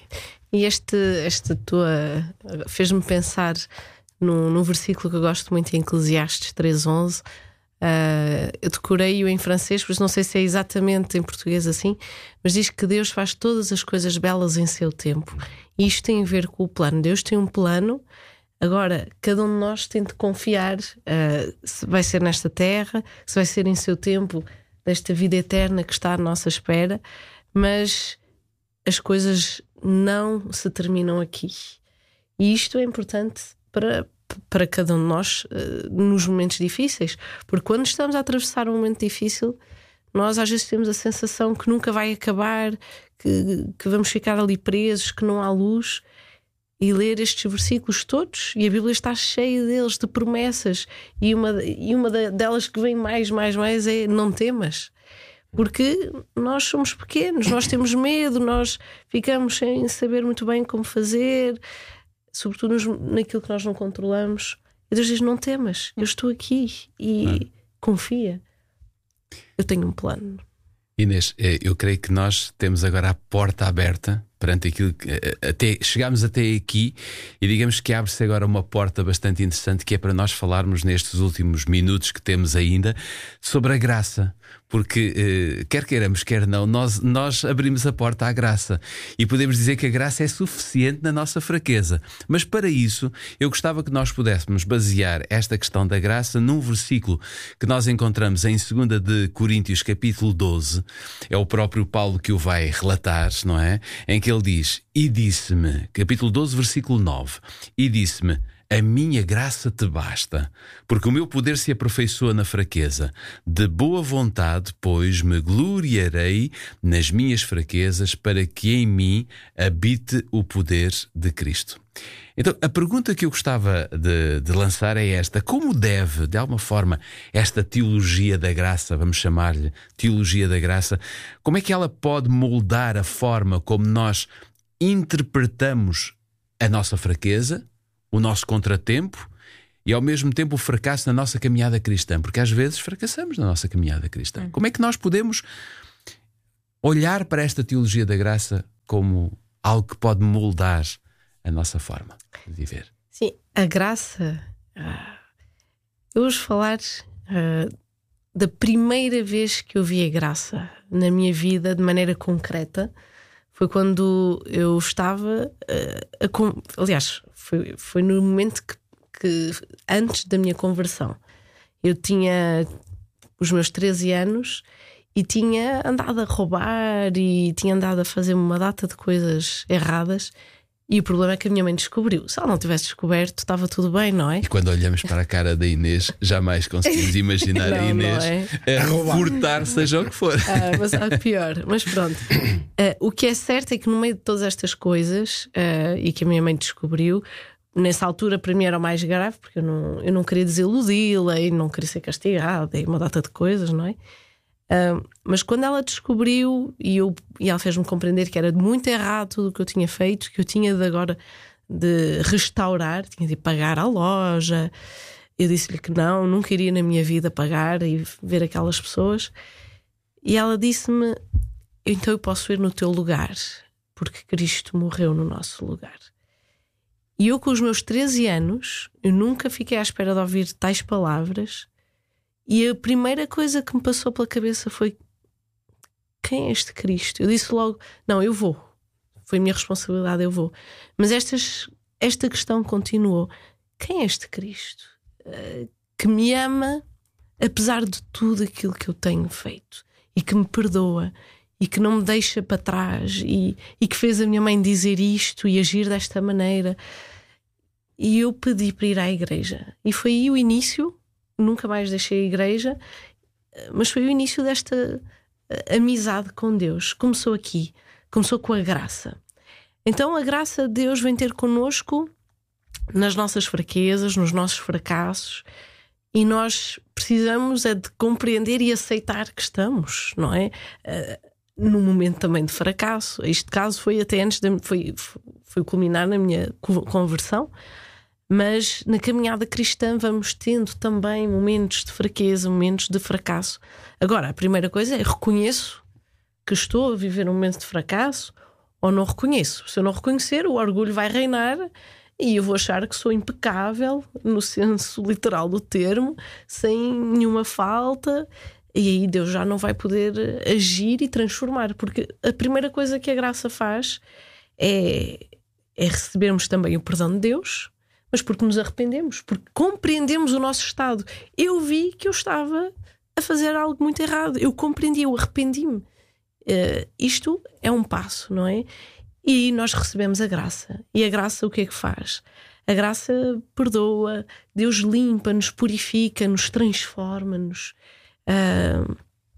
E este, esta tua fez-me pensar num, num versículo que eu gosto muito, em Eclesiastes três onze. Uh, eu decorei-o em francês, pois não sei se é exatamente em português assim, mas diz que Deus faz todas as coisas belas em seu tempo. E isto tem a ver com o plano. Deus tem um plano. Agora, cada um de nós tem de confiar uh, se vai ser nesta terra, se vai ser em seu tempo, desta vida eterna que está à nossa espera, mas as coisas não se terminam aqui. E isto é importante para, para cada um de nós uh, nos momentos difíceis, porque quando estamos a atravessar um momento difícil, nós às vezes temos a sensação que nunca vai acabar, que, que vamos ficar ali presos, que não há luz. E ler estes versículos todos, e a Bíblia está cheia deles, de promessas, e uma, e uma delas que vem mais, mais, mais é: não temas, porque nós somos pequenos, nós temos medo, nós ficamos sem saber muito bem como fazer, sobretudo nos, naquilo que nós não controlamos. E Deus diz: não temas, eu estou aqui, e não. confia, eu tenho um plano.
Inês, eu creio que nós temos agora a porta aberta perante aquilo que até, chegámos até aqui, e digamos que abre-se agora uma porta bastante interessante, que é para nós falarmos nestes últimos minutos que temos ainda sobre a graça. Porque eh, quer queiramos, quer não, nós, nós abrimos a porta à graça, e podemos dizer que a graça é suficiente na nossa fraqueza. Mas para isso eu gostava que nós pudéssemos basear esta questão da graça num versículo que nós encontramos em dois de Coríntios capítulo doze. É o próprio Paulo que o vai relatar, não é? Em que ele diz: e disse-me, capítulo doze versículo nove, e disse-me: a minha graça te basta, porque o meu poder se aperfeiçoa na fraqueza. De boa vontade, pois, me gloriarei nas minhas fraquezas, para que em mim habite o poder de Cristo. Então, a pergunta que eu gostava de, de lançar é esta: como deve, de alguma forma, esta teologia da graça, vamos chamar-lhe teologia da graça, como é que ela pode moldar a forma como nós interpretamos a nossa fraqueza, o nosso contratempo e ao mesmo tempo o fracasso na nossa caminhada cristã? Porque às vezes fracassamos na nossa caminhada cristã. Como é que nós podemos olhar para esta teologia da graça como algo que pode moldar a nossa forma de viver?
Sim, a graça. Ah, eu vou falar ah, da primeira vez que eu vi a graça na minha vida de maneira concreta. Foi quando eu estava ah, a com... aliás, foi, foi no momento que, que antes da minha conversão. Eu tinha os meus treze anos e tinha andado a roubar e tinha andado a fazer uma data de coisas erradas. E o problema é que a minha mãe descobriu. Se ela não tivesse descoberto, estava tudo bem, não é?
E quando olhamos para a cara da Inês, jamais conseguimos imaginar
não,
a Inês
é?
a furtar, seja o que for.
Ah, mas há pior. Mas pronto. Uh, o que é certo é que no meio de todas estas coisas, uh, e que a minha mãe descobriu, nessa altura para mim era o mais grave, porque eu não, eu não queria desiludi-la e não queria ser castigada e uma data de coisas, não é? Uh, mas quando ela descobriu e, eu, e ela fez-me compreender que era muito errado tudo o que eu tinha feito, que eu tinha de agora de restaurar, tinha de pagar à loja, eu disse-lhe que não, nunca iria na minha vida pagar e ver aquelas pessoas. E ela disse-me: então eu posso ir no teu lugar, porque Cristo morreu no nosso lugar. E eu, com os meus treze anos, eu nunca fiquei à espera de ouvir tais palavras. E a primeira coisa que me passou pela cabeça foi: quem é este Cristo? Eu disse logo: não, eu vou. Foi a minha responsabilidade, eu vou. Mas estas, esta questão continuou: quem é este Cristo? Uh, que me ama apesar de tudo aquilo que eu tenho feito, e que me perdoa, e que não me deixa para trás, e, e que fez a minha mãe dizer isto e agir desta maneira. E eu pedi para ir à igreja. E foi aí o início. Nunca mais deixei a igreja, mas foi o início desta amizade com Deus. Começou aqui, começou com a graça. Então a graça de Deus vem ter connosco nas nossas fraquezas, nos nossos fracassos, e nós precisamos é de compreender e aceitar que estamos, não é? Uh, num momento também de fracasso. Este caso foi até antes de, foi, foi culminar na minha conversão. Mas na caminhada cristã vamos tendo também momentos de fraqueza, momentos de fracasso. Agora, a primeira coisa é: reconheço que estou a viver um momento de fracasso ou não reconheço? Se eu não reconhecer, o orgulho vai reinar e eu vou achar que sou impecável, no senso literal do termo, sem nenhuma falta, e aí Deus já não vai poder agir e transformar. Porque a primeira coisa que a graça faz é, é recebermos também o perdão de Deus, mas porque nos arrependemos, porque compreendemos o nosso estado. Eu vi que eu estava a fazer algo muito errado. Eu compreendi, eu arrependi-me. Uh, isto é um passo, não é? E aí nós recebemos a graça. E a graça o que é que faz? A graça perdoa, Deus limpa-nos, purifica-nos, transforma-nos uh,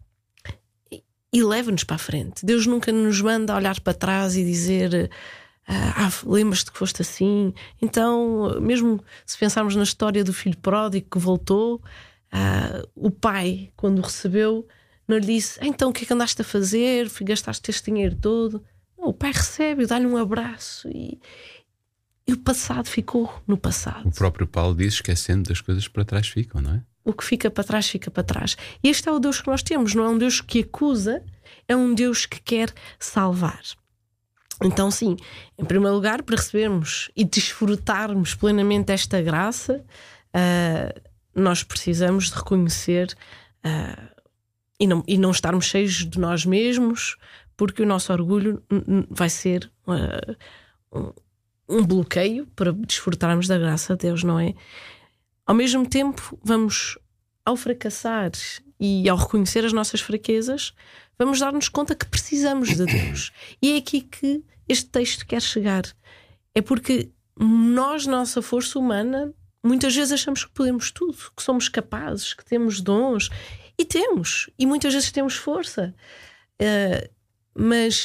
e, e leva-nos para a frente. Deus nunca nos manda olhar para trás e dizer: ah, lembras-te que foste assim? Então, mesmo se pensarmos na história do filho pródigo que voltou, ah, o pai, quando o recebeu, não lhe disse: então o que é que andaste a fazer? Gastaste este dinheiro todo? Não, o pai recebe, dá-lhe um abraço e, e o passado ficou no passado.
O próprio Paulo diz: esquecendo das coisas para trás ficam, não é?
O que fica para trás, fica para trás. E este é o Deus que nós temos. Não é um Deus que acusa, é um Deus que quer salvar. Então, sim, em primeiro lugar, para recebermos e desfrutarmos plenamente esta graça, uh, nós precisamos de reconhecer uh, e, não, e não estarmos cheios de nós mesmos, porque o nosso orgulho vai ser uh, um, um bloqueio para desfrutarmos da graça de Deus, não é? Ao mesmo tempo, vamos, ao fracassar e ao reconhecer as nossas fraquezas, vamos dar-nos conta que precisamos de Deus. E é aqui que este texto quer chegar. É porque nós, nossa força humana, muitas vezes achamos que podemos tudo, que somos capazes, que temos dons. E temos. E muitas vezes temos força. Uh, mas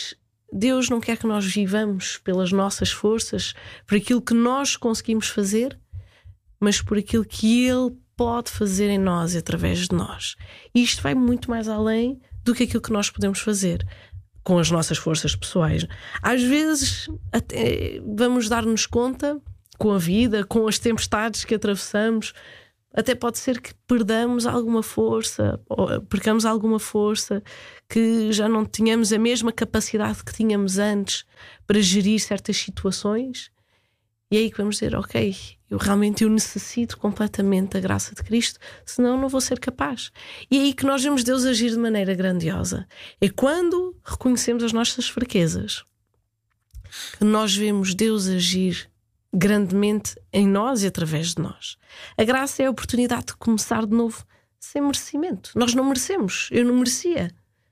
Deus não quer que nós vivamos pelas nossas forças, por aquilo que nós conseguimos fazer, mas por aquilo que Ele pode fazer em nós e através de nós. E isto vai muito mais além do que aquilo que nós podemos fazer com as nossas forças pessoais. Às vezes até vamos dar-nos conta, com a vida, com as tempestades que atravessamos, até pode ser que perdamos alguma força, ou percamos alguma força, que já não tenhamos a mesma capacidade que tínhamos antes para gerir certas situações. E é aí que vamos dizer, ok, eu realmente eu necessito completamente da graça de Cristo, senão não vou ser capaz. E é aí que nós vemos Deus agir de maneira grandiosa. É quando reconhecemos as nossas fraquezas que nós vemos Deus agir grandemente em nós e através de nós. A graça é a oportunidade de começar de novo sem merecimento. Nós não merecemos, eu não merecia.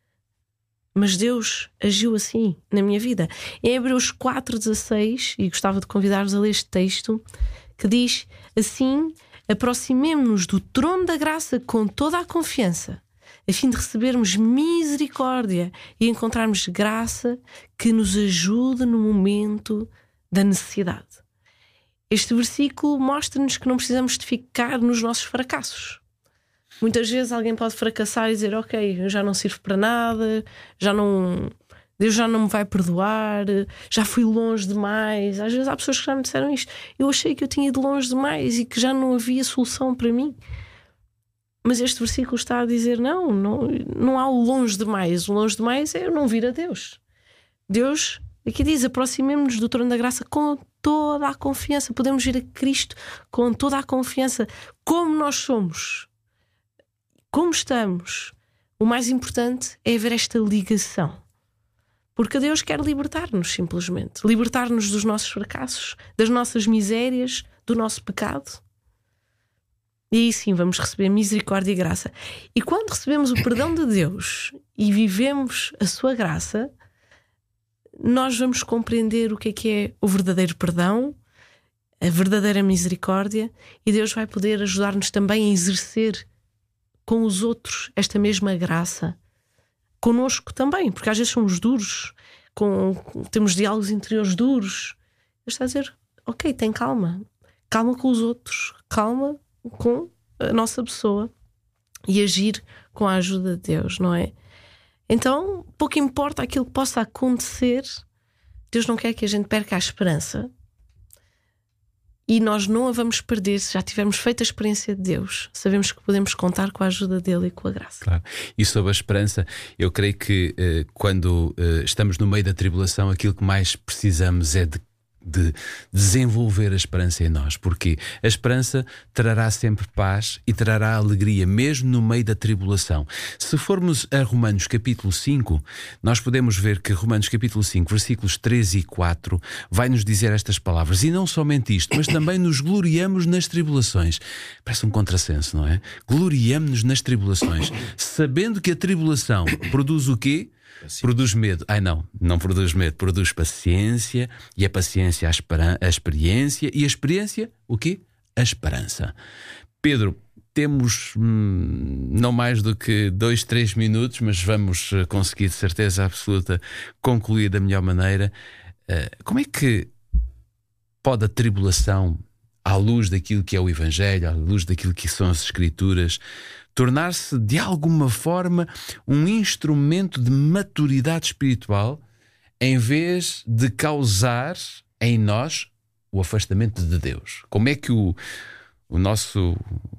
Mas Deus agiu assim na minha vida. Em Hebreus quatro dezasseis, e gostava de convidar-vos a ler este texto, que diz assim: aproximemo-nos do trono da graça com toda a confiança, a fim de recebermos misericórdia e encontrarmos graça que nos ajude no momento da necessidade. Este versículo mostra-nos que não precisamos de ficar nos nossos fracassos. Muitas vezes alguém pode fracassar e dizer, ok, eu já não sirvo para nada, já não, Deus já não me vai perdoar, já fui longe demais. Às vezes há pessoas que já me disseram isto. Eu achei que eu tinha ido longe demais e que já não havia solução para mim. Mas este versículo está a dizer, não, não, não há o longe demais. O longe demais é eu não vir a Deus. Deus, aqui diz, aproximemo-nos do trono da graça com toda a confiança. Podemos vir a Cristo com toda a confiança, como nós somos, como estamos. O mais importante é haver esta ligação, porque Deus quer libertar-nos, simplesmente libertar-nos dos nossos fracassos, das nossas misérias, do nosso pecado. E aí sim vamos receber misericórdia e graça. E quando recebemos o perdão de Deus e vivemos a sua graça, nós vamos compreender o que é que é o verdadeiro perdão, a verdadeira misericórdia, e Deus vai poder ajudar-nos também a exercer com os outros esta mesma graça, connosco também, porque às vezes somos duros, com, temos diálogos interiores duros. Deus está a dizer, ok, tem calma, calma com os outros, calma com a nossa pessoa, e agir com a ajuda de Deus, não é? Então, pouco importa aquilo que possa acontecer, Deus não quer que a gente perca a esperança. E nós não a vamos perder se já tivermos feito a experiência de Deus. Sabemos que podemos contar com a ajuda dele e com a graça.
Claro. E sobre a esperança, eu creio que eh, quando eh, estamos no meio da tribulação, aquilo que mais precisamos é de de desenvolver a esperança em nós, porque a esperança trará sempre paz e trará alegria, mesmo no meio da tribulação. Se formos a Romanos capítulo cinco, nós podemos ver que Romanos capítulo cinco, versículos três e quatro, vai nos dizer estas palavras, e não somente isto, mas também nos gloriamos nas tribulações. Parece um contrassenso, não é? Gloriamo-nos nas tribulações, sabendo que a tribulação produz o quê? Produz medo. Ai não, não produz medo, produz paciência, e a paciência a, esperan- a experiência, e a experiência, o quê? A esperança. Pedro, temos hum, não mais do que dois, três minutos, mas vamos conseguir de certeza absoluta concluir da melhor maneira. Uh, como é que pode a tribulação, à luz daquilo que é o Evangelho, à luz daquilo que são as Escrituras, tornar-se de alguma forma um instrumento de maturidade espiritual, em vez de causar em nós o afastamento de Deus? Como é que o, o nosso,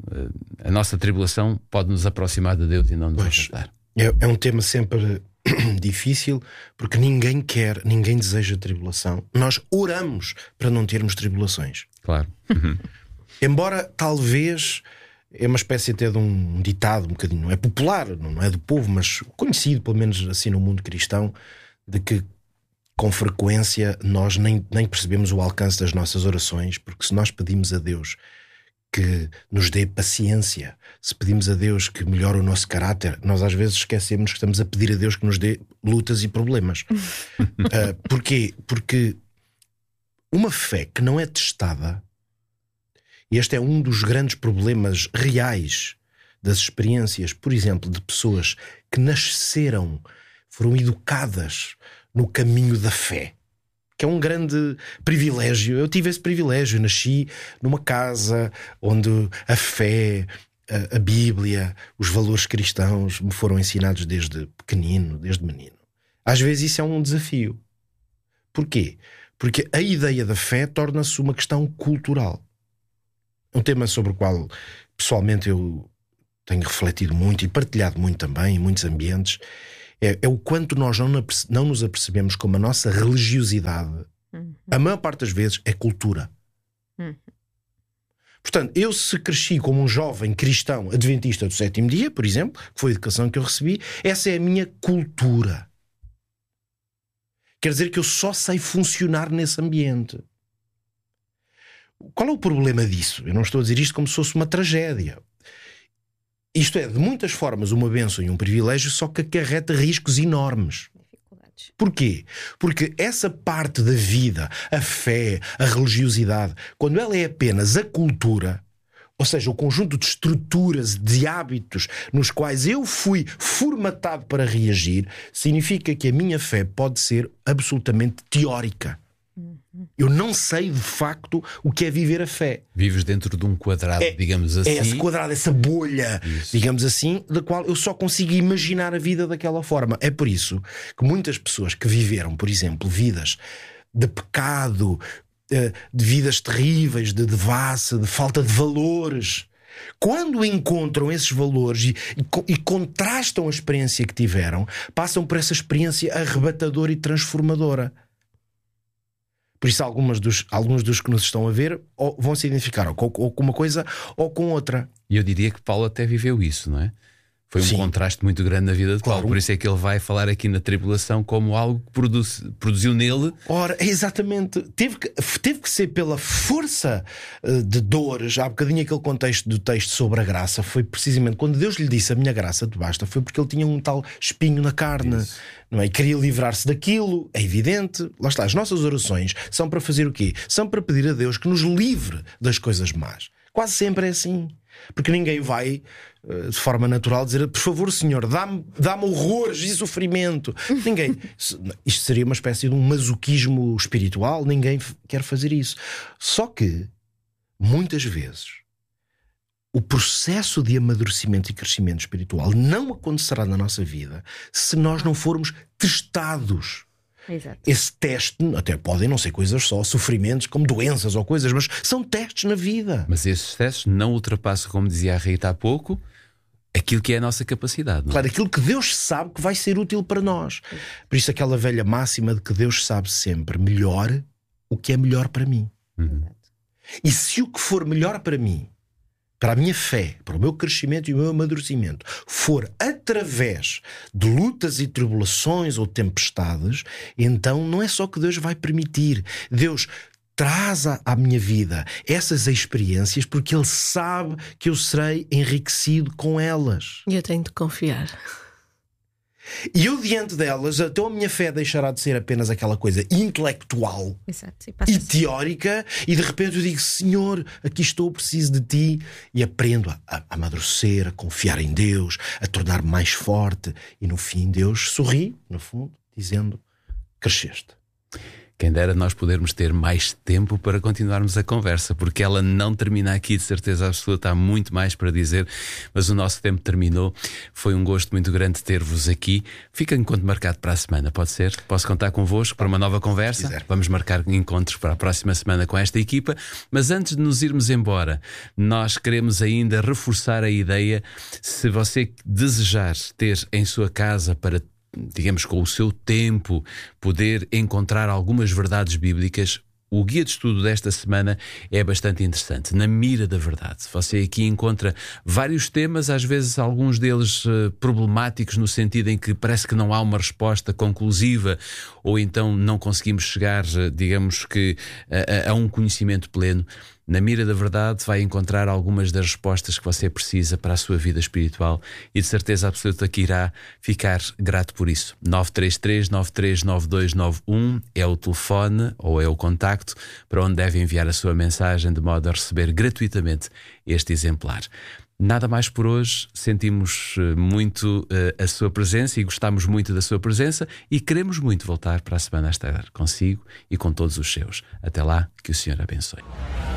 a nossa tribulação pode nos aproximar de Deus e não nos
Pois,
afastar?
É, é um tema sempre difícil, porque ninguém quer, ninguém deseja tribulação. Nós oramos para não termos tribulações.
Claro. Uhum.
Embora talvez é uma espécie até de um ditado um bocadinho, não é popular, não é do povo, mas conhecido pelo menos assim no mundo cristão, de que com frequência nós nem, nem percebemos o alcance das nossas orações, porque se nós pedimos a Deus que nos dê paciência, se pedimos a Deus que melhore o nosso caráter, nós às vezes esquecemos que estamos a pedir a Deus que nos dê lutas e problemas. uh, porquê? Porque uma fé que não é testada, e este é um dos grandes problemas reais das experiências, por exemplo, de pessoas que nasceram, foram educadas no caminho da fé, que é um grande privilégio. Eu tive esse privilégio, eu nasci numa casa onde a fé, a, a Bíblia, os valores cristãos me foram ensinados desde pequenino, desde menino. Às vezes isso é um desafio. Porquê? Porque a ideia da fé torna-se uma questão cultural. Um tema sobre o qual pessoalmente eu tenho refletido muito e partilhado muito também em muitos ambientes. É, é o quanto nós não, não nos apercebemos como a nossa religiosidade, uhum. a maior parte das vezes, é cultura. Uhum. Portanto, eu se cresci como um jovem cristão adventista do sétimo dia, por exemplo, que foi a educação que eu recebi, essa é a minha cultura. Quer dizer que eu só sei funcionar nesse ambiente. Qual é o problema disso? Eu não estou a dizer isto como se fosse uma tragédia. Isto é, de muitas formas, uma bênção e um privilégio, só que acarreta riscos enormes. Porquê? Porque essa parte da vida, a fé, a religiosidade, quando ela é apenas a cultura, ou seja, o conjunto de estruturas, de hábitos nos quais eu fui formatado para reagir, significa que a minha fé pode ser absolutamente teórica. Eu não sei de facto o que é viver a fé.
Vives dentro de um quadrado, é, digamos assim.
É esse quadrado, essa bolha, isso. digamos assim, da qual eu só consigo imaginar a vida daquela forma. É por isso que muitas pessoas que viveram, por exemplo, vidas de pecado, de vidas terríveis, de devassa, de falta de valores, quando encontram esses valores e, e, e contrastam a experiência que tiveram, passam por essa experiência arrebatadora e transformadora. Por isso algumas dos, alguns dos que nos estão a ver ou vão se identificar ou com, ou com uma coisa ou com outra.
E eu diria que Paulo até viveu isso, não é? Foi um Sim. contraste muito grande na vida de Paulo. Claro. Por isso é que ele vai falar aqui na tribulação como algo que produz, produziu nele.
Ora, exatamente. Teve que, teve que ser pela força uh, de dores. Há bocadinho aquele contexto do texto sobre a graça. Foi precisamente quando Deus lhe disse a minha graça te basta. Foi porque ele tinha um tal espinho na carne. Não é? E queria livrar-se daquilo. É evidente. Lá está. As nossas orações são para fazer o quê? São para pedir a Deus que nos livre das coisas más. Quase sempre é assim. Porque ninguém vai, de forma natural, dizer por favor, Senhor, dá-me, dá-me horrores e sofrimento. Ninguém. Isto seria uma espécie de um masoquismo espiritual. Ninguém quer fazer isso. Só que, muitas vezes, o processo de amadurecimento e crescimento espiritual não acontecerá na nossa vida se nós não formos testados.
Exato.
Esse teste, até podem não ser coisas só, sofrimentos como doenças ou coisas, mas são testes na vida.
Mas esses testes não ultrapassam, como dizia a Rita há pouco, aquilo que é a nossa capacidade. Não?
Claro, aquilo que Deus sabe que vai ser útil para nós. Por isso aquela velha máxima de que Deus sabe sempre melhor o que é melhor para mim.
Uhum.
E se o que for melhor para mim, para a minha fé, para o meu crescimento e o meu amadurecimento, for através de lutas e tribulações ou tempestades, então não é só que Deus vai permitir. Deus traz à minha vida essas experiências porque Ele sabe que eu serei enriquecido com elas.
E eu tenho de confiar.
E eu diante delas, então a minha fé deixará de ser apenas aquela coisa intelectual.
Exato.
E, e teórica, e de repente eu digo, Senhor, aqui estou, preciso de Ti, e aprendo a, a amadurecer, a confiar em Deus, a tornar-me mais forte, e no fim Deus sorri, no fundo, dizendo, cresceste.
Quem dera nós podermos ter mais tempo para continuarmos a conversa, porque ela não termina aqui, de certeza absoluta, há muito mais para dizer, mas o nosso tempo terminou. Foi um gosto muito grande ter-vos aqui. Fica encontro marcado para a semana, pode ser? Posso contar convosco para uma nova conversa? Vamos marcar encontros para a próxima semana com esta equipa, mas antes de nos irmos embora, nós queremos ainda reforçar a ideia, se você desejar ter em sua casa para, digamos, com o seu tempo, poder encontrar algumas verdades bíblicas, o guia de estudo desta semana é bastante interessante, Na Mira da Verdade. Você aqui encontra vários temas, às vezes alguns deles uh, problemáticos, no sentido em que parece que não há uma resposta conclusiva, ou então não conseguimos chegar, uh, digamos que, a, a um conhecimento pleno. Na Mira da Verdade vai encontrar algumas das respostas que você precisa para a sua vida espiritual e de certeza absoluta que irá ficar grato por isso. nove três três, nove três nove dois nove um é o telefone ou é o contacto para onde deve enviar a sua mensagem de modo a receber gratuitamente este exemplar. Nada mais por hoje, sentimos muito uh, a sua presença e gostamos muito da sua presença e queremos muito voltar para a semana a estar consigo e com todos os seus. Até lá, que o Senhor abençoe.